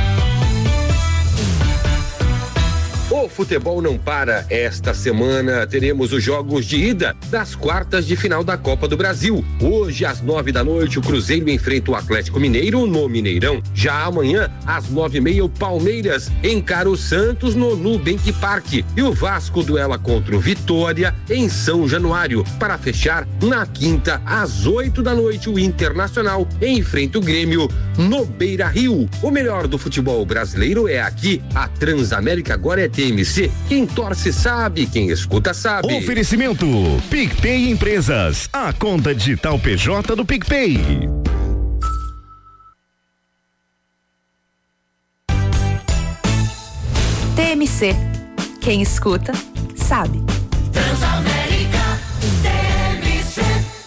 O futebol não para. Esta semana teremos os jogos de ida das quartas de final da Copa do Brasil. Hoje, às 9 da noite, o Cruzeiro enfrenta o Atlético Mineiro no Mineirão. Já amanhã, às 9h30, o Palmeiras encara o Santos no Nubank Park. E o Vasco duela contra o Vitória em São Januário. Para fechar, na quinta, às 8 da noite, o Internacional enfrenta o Grêmio no Beira-Rio. O melhor do futebol brasileiro é aqui. A Transamérica agora é TMC. Quem torce sabe, quem escuta sabe.
Oferecimento PicPay Empresas, a conta digital PJ do PicPay.
TMC. Quem escuta, sabe.
Transamérica TMC.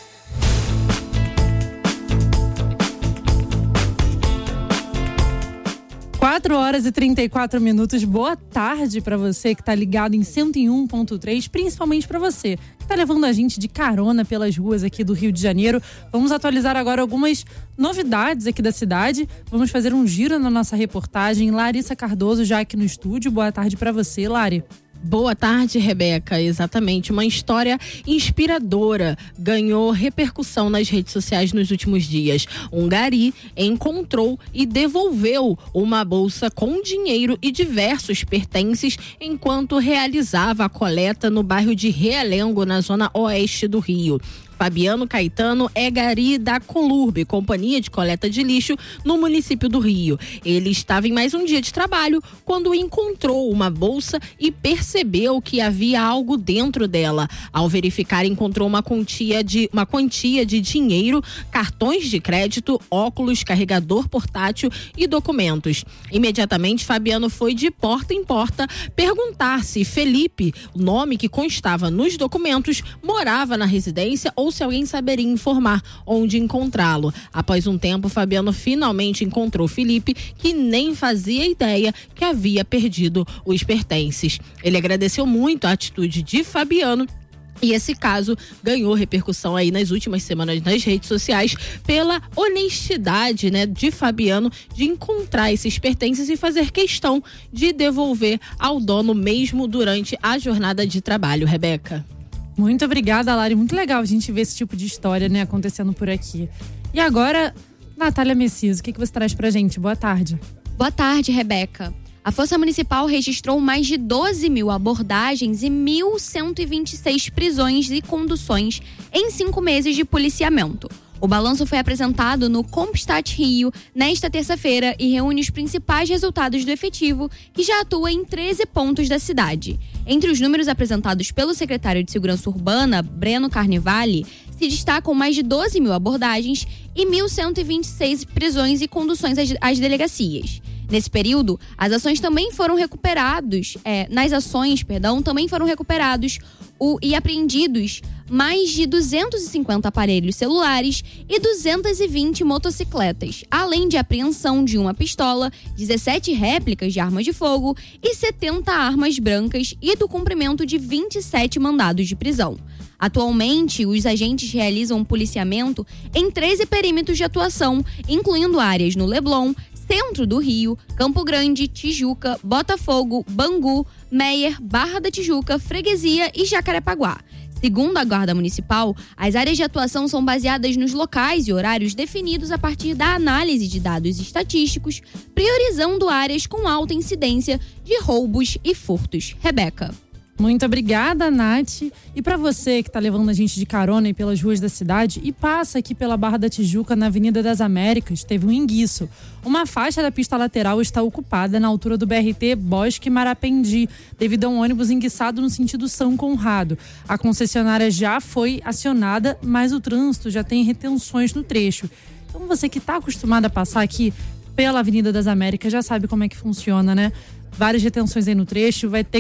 4h34. Boa tarde para você que está ligado em 101.3, principalmente para você que está levando a gente de carona pelas ruas aqui do Rio de Janeiro. Vamos atualizar agora algumas novidades aqui da cidade. Vamos fazer um giro na nossa reportagem. Larissa Cardoso já aqui no estúdio. Boa tarde para você, Lari.
Boa tarde, Rebeca. Exatamente, uma história inspiradora ganhou repercussão nas redes sociais nos últimos dias. Um gari encontrou e devolveu uma bolsa com dinheiro e diversos pertences enquanto realizava a coleta no bairro de Realengo, na zona oeste do Rio. Fabiano Caetano é gari da Colurbe, companhia de coleta de lixo no município do Rio. Ele estava em mais um dia de trabalho quando encontrou uma bolsa e percebeu que havia algo dentro dela. Ao verificar, encontrou uma quantia de dinheiro, cartões de crédito, óculos, carregador portátil e documentos. Imediatamente, Fabiano foi de porta em porta perguntar se Felipe, o nome que constava nos documentos, morava na residência ou se alguém saberia informar onde encontrá-lo. Após um tempo, Fabiano finalmente encontrou Felipe, que nem fazia ideia que havia perdido os pertences. Ele agradeceu muito a atitude de Fabiano E esse caso ganhou repercussão aí nas últimas semanas nas redes sociais pela honestidade, né, de Fabiano de encontrar esses pertences e fazer questão de devolver ao dono mesmo durante a jornada de trabalho, Rebeca.
Muito obrigada, Lari. Muito legal a gente ver esse tipo de história, né, acontecendo por aqui. E agora, Natália Messias, o que você traz pra gente? Boa tarde.
Boa tarde, Rebeca. A Força Municipal registrou mais de 12 mil abordagens e 1.126 prisões e conduções em 5 meses de policiamento. O balanço foi apresentado no Compstat Rio nesta terça-feira e reúne os principais resultados do efetivo, que já atua em 13 pontos da cidade. Entre os números apresentados pelo secretário de Segurança Urbana, Breno Carnevale, se destacam mais de 12 mil abordagens e 1.126 prisões e conduções às delegacias. Nesse período, também foram recuperados e apreendidos mais de 250 aparelhos celulares e 220 motocicletas, além de apreensão de uma pistola, 17 réplicas de armas de fogo e 70 armas brancas e do cumprimento de 27 mandados de prisão. Atualmente, os agentes realizam policiamento em 13 perímetros de atuação, incluindo áreas no Leblon, Centro do Rio, Campo Grande, Tijuca, Botafogo, Bangu, Meier, Barra da Tijuca, Freguesia e Jacarepaguá. Segundo a Guarda Municipal, as áreas de atuação são baseadas nos locais e horários definidos a partir da análise de dados estatísticos, priorizando áreas com alta incidência de roubos e furtos. Rebeca.
Muito obrigada, Nath. E para você que tá levando a gente de carona aí pelas ruas da cidade e passa aqui pela Barra da Tijuca, na Avenida das Américas, teve um enguiço. Uma faixa da pista lateral está ocupada na altura do BRT Bosque Marapendi, devido a um ônibus enguiçado no sentido São Conrado. A concessionária já foi acionada, mas o trânsito já tem retenções no trecho. Então você que tá acostumado a passar aqui pela Avenida das Américas já sabe como é que funciona, né? Várias retenções aí no trecho, vai ter